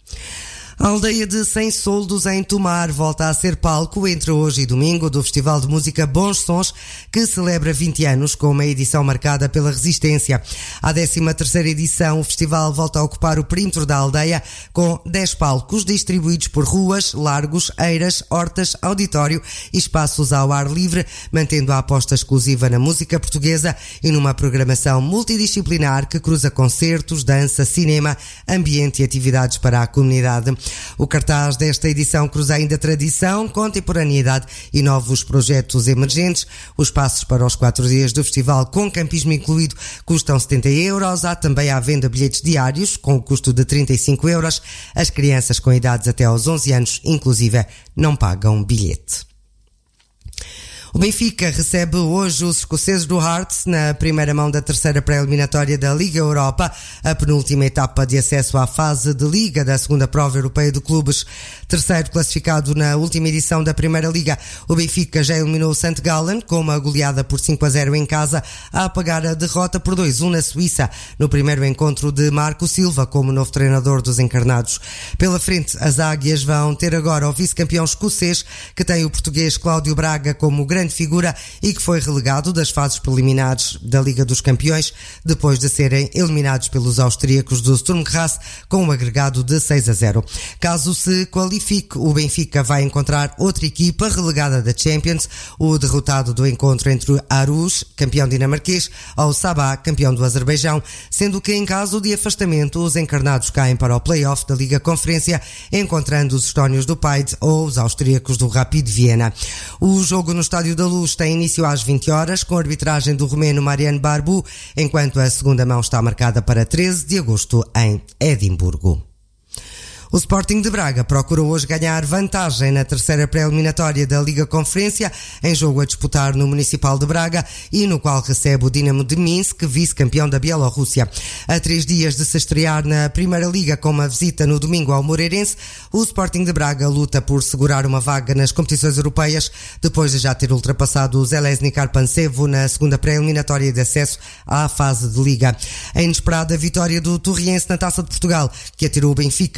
S1: A aldeia de Sem Soldos, em Tomar, volta a ser palco entre hoje e domingo do Festival de Música Bons Sons, que celebra 20 anos com uma edição marcada pela resistência. À 13ª edição, o festival volta a ocupar o perímetro da aldeia com 10 palcos distribuídos por ruas, largos, eiras, hortas, auditório e espaços ao ar livre, mantendo a aposta exclusiva na música portuguesa e numa programação multidisciplinar que cruza concertos, dança, cinema, ambiente e atividades para a comunidade. O cartaz desta edição cruza ainda tradição, contemporaneidade e novos projetos emergentes. Os passos para os 4 dias do festival, com campismo incluído, custam 70 euros. Há também à venda bilhetes diários, com o custo de 35 euros. As crianças com idades até aos 11 anos, inclusive, não pagam bilhete. O Benfica recebe hoje os escoceses do Hearts na primeira mão da terceira pré-eliminatória da Liga Europa, a penúltima etapa de acesso à fase de Liga da segunda prova europeia de clubes. Terceiro classificado na última edição da Primeira Liga, o Benfica já eliminou o St. Gallen com uma goleada por 5-0 em casa, a apagar a derrota por 2-1 na Suíça, no primeiro encontro de Marco Silva como novo treinador dos encarnados. Pela frente, as águias vão ter agora o vice-campeão escocês, que tem o português Cláudio Braga como grande figura e que foi relegado das fases preliminares da Liga dos Campeões depois de serem eliminados pelos austríacos do Sturm Graz com um agregado de 6-0. Caso se qualifique, o Benfica vai encontrar outra equipa relegada da Champions, o derrotado do encontro entre o Aarhus, campeão dinamarquês, ao Sabah, campeão do Azerbaijão, sendo que em caso de afastamento os encarnados caem para o play-off da Liga Conferência, encontrando os estónios do Paide ou os austríacos do Rapid Viena. O jogo no Estádio da Luz tem início às 20 horas, com a arbitragem do romeno Mariano Barbu, enquanto a segunda mão está marcada para 13 de agosto em Edimburgo. O Sporting de Braga procurou hoje ganhar vantagem na terceira pré-eliminatória da Liga Conferência, em jogo a disputar no Municipal de Braga e no qual recebe o Dinamo de Minsk, vice-campeão da Bielorrússia. A 3 dias de se estrear na Primeira Liga com uma visita no domingo ao Moreirense, o Sporting de Braga luta por segurar uma vaga nas competições europeias, depois de já ter ultrapassado o Železný Karpančevo na segunda pré-eliminatória de acesso à fase de Liga. A inesperada vitória do Torriense na Taça de Portugal, que atirou o Benfica terceiro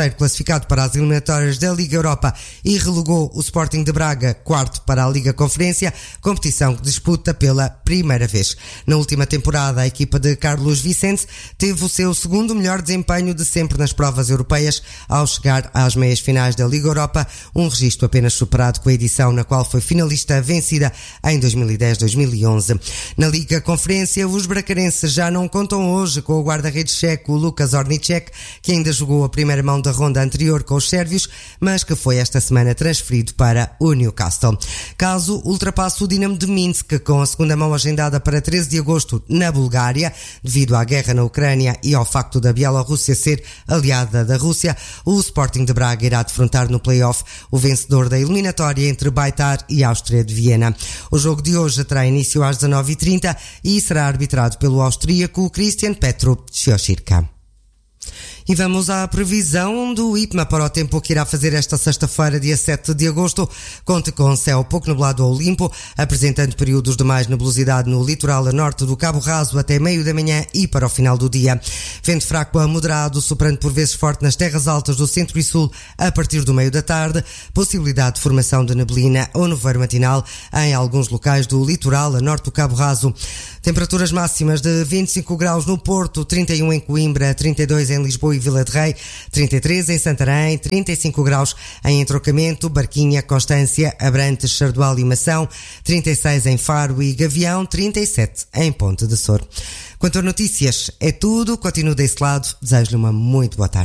S1: terceiro classificado para as eliminatórias da Liga Europa e relegou o Sporting de Braga quarto para a Liga Conferência, competição que disputa pela primeira vez. Na última temporada, a equipa de Carlos Vicente teve o seu segundo melhor desempenho de sempre nas provas europeias ao chegar às meias finais da Liga Europa, um registro apenas superado com a edição na qual foi finalista vencida em 2010-2011. Na Liga Conferência, os bracarenses já não contam hoje com o guarda-redes checo Lukas Ornicek, que ainda jogou a primeira mão da ronda anterior com os sérvios, mas que foi esta semana transferido para o Newcastle. Caso ultrapasse o Dinamo de Minsk com a segunda mão agendada para 13 de agosto na Bulgária, devido à guerra na Ucrânia e ao facto da Bielorrússia ser aliada da Rússia, o Sporting de Braga irá defrontar no play-off o vencedor da eliminatória entre Beitar e Áustria de Viena. O jogo de hoje terá início às 19h30 e será arbitrado pelo austríaco Christian Petru Ciochirka. E vamos à previsão do IPMA para o tempo que irá fazer esta sexta-feira, dia 7 de agosto. Conte com céu pouco nublado ou limpo, apresentando períodos de mais nebulosidade no litoral a norte do Cabo Raso até meio da manhã e para o final do dia. Vento fraco a moderado, soprando por vezes forte nas terras altas do centro e sul a partir do meio da tarde. Possibilidade de formação de neblina ou nevoeiro matinal em alguns locais do litoral a norte do Cabo Raso. Temperaturas máximas de 25 graus no Porto, 31 em Coimbra, 32 em Lisboa e Vila de Rei, 33 em Santarém, 35 graus em Entrocamento, Barquinha, Constância, Abrantes, Sardual e Mação, 36 em Faro e Gavião, 37 em Ponte de Sor. Quanto a notícias, é tudo. Continuo desse lado. Desejo-lhe uma muito boa tarde.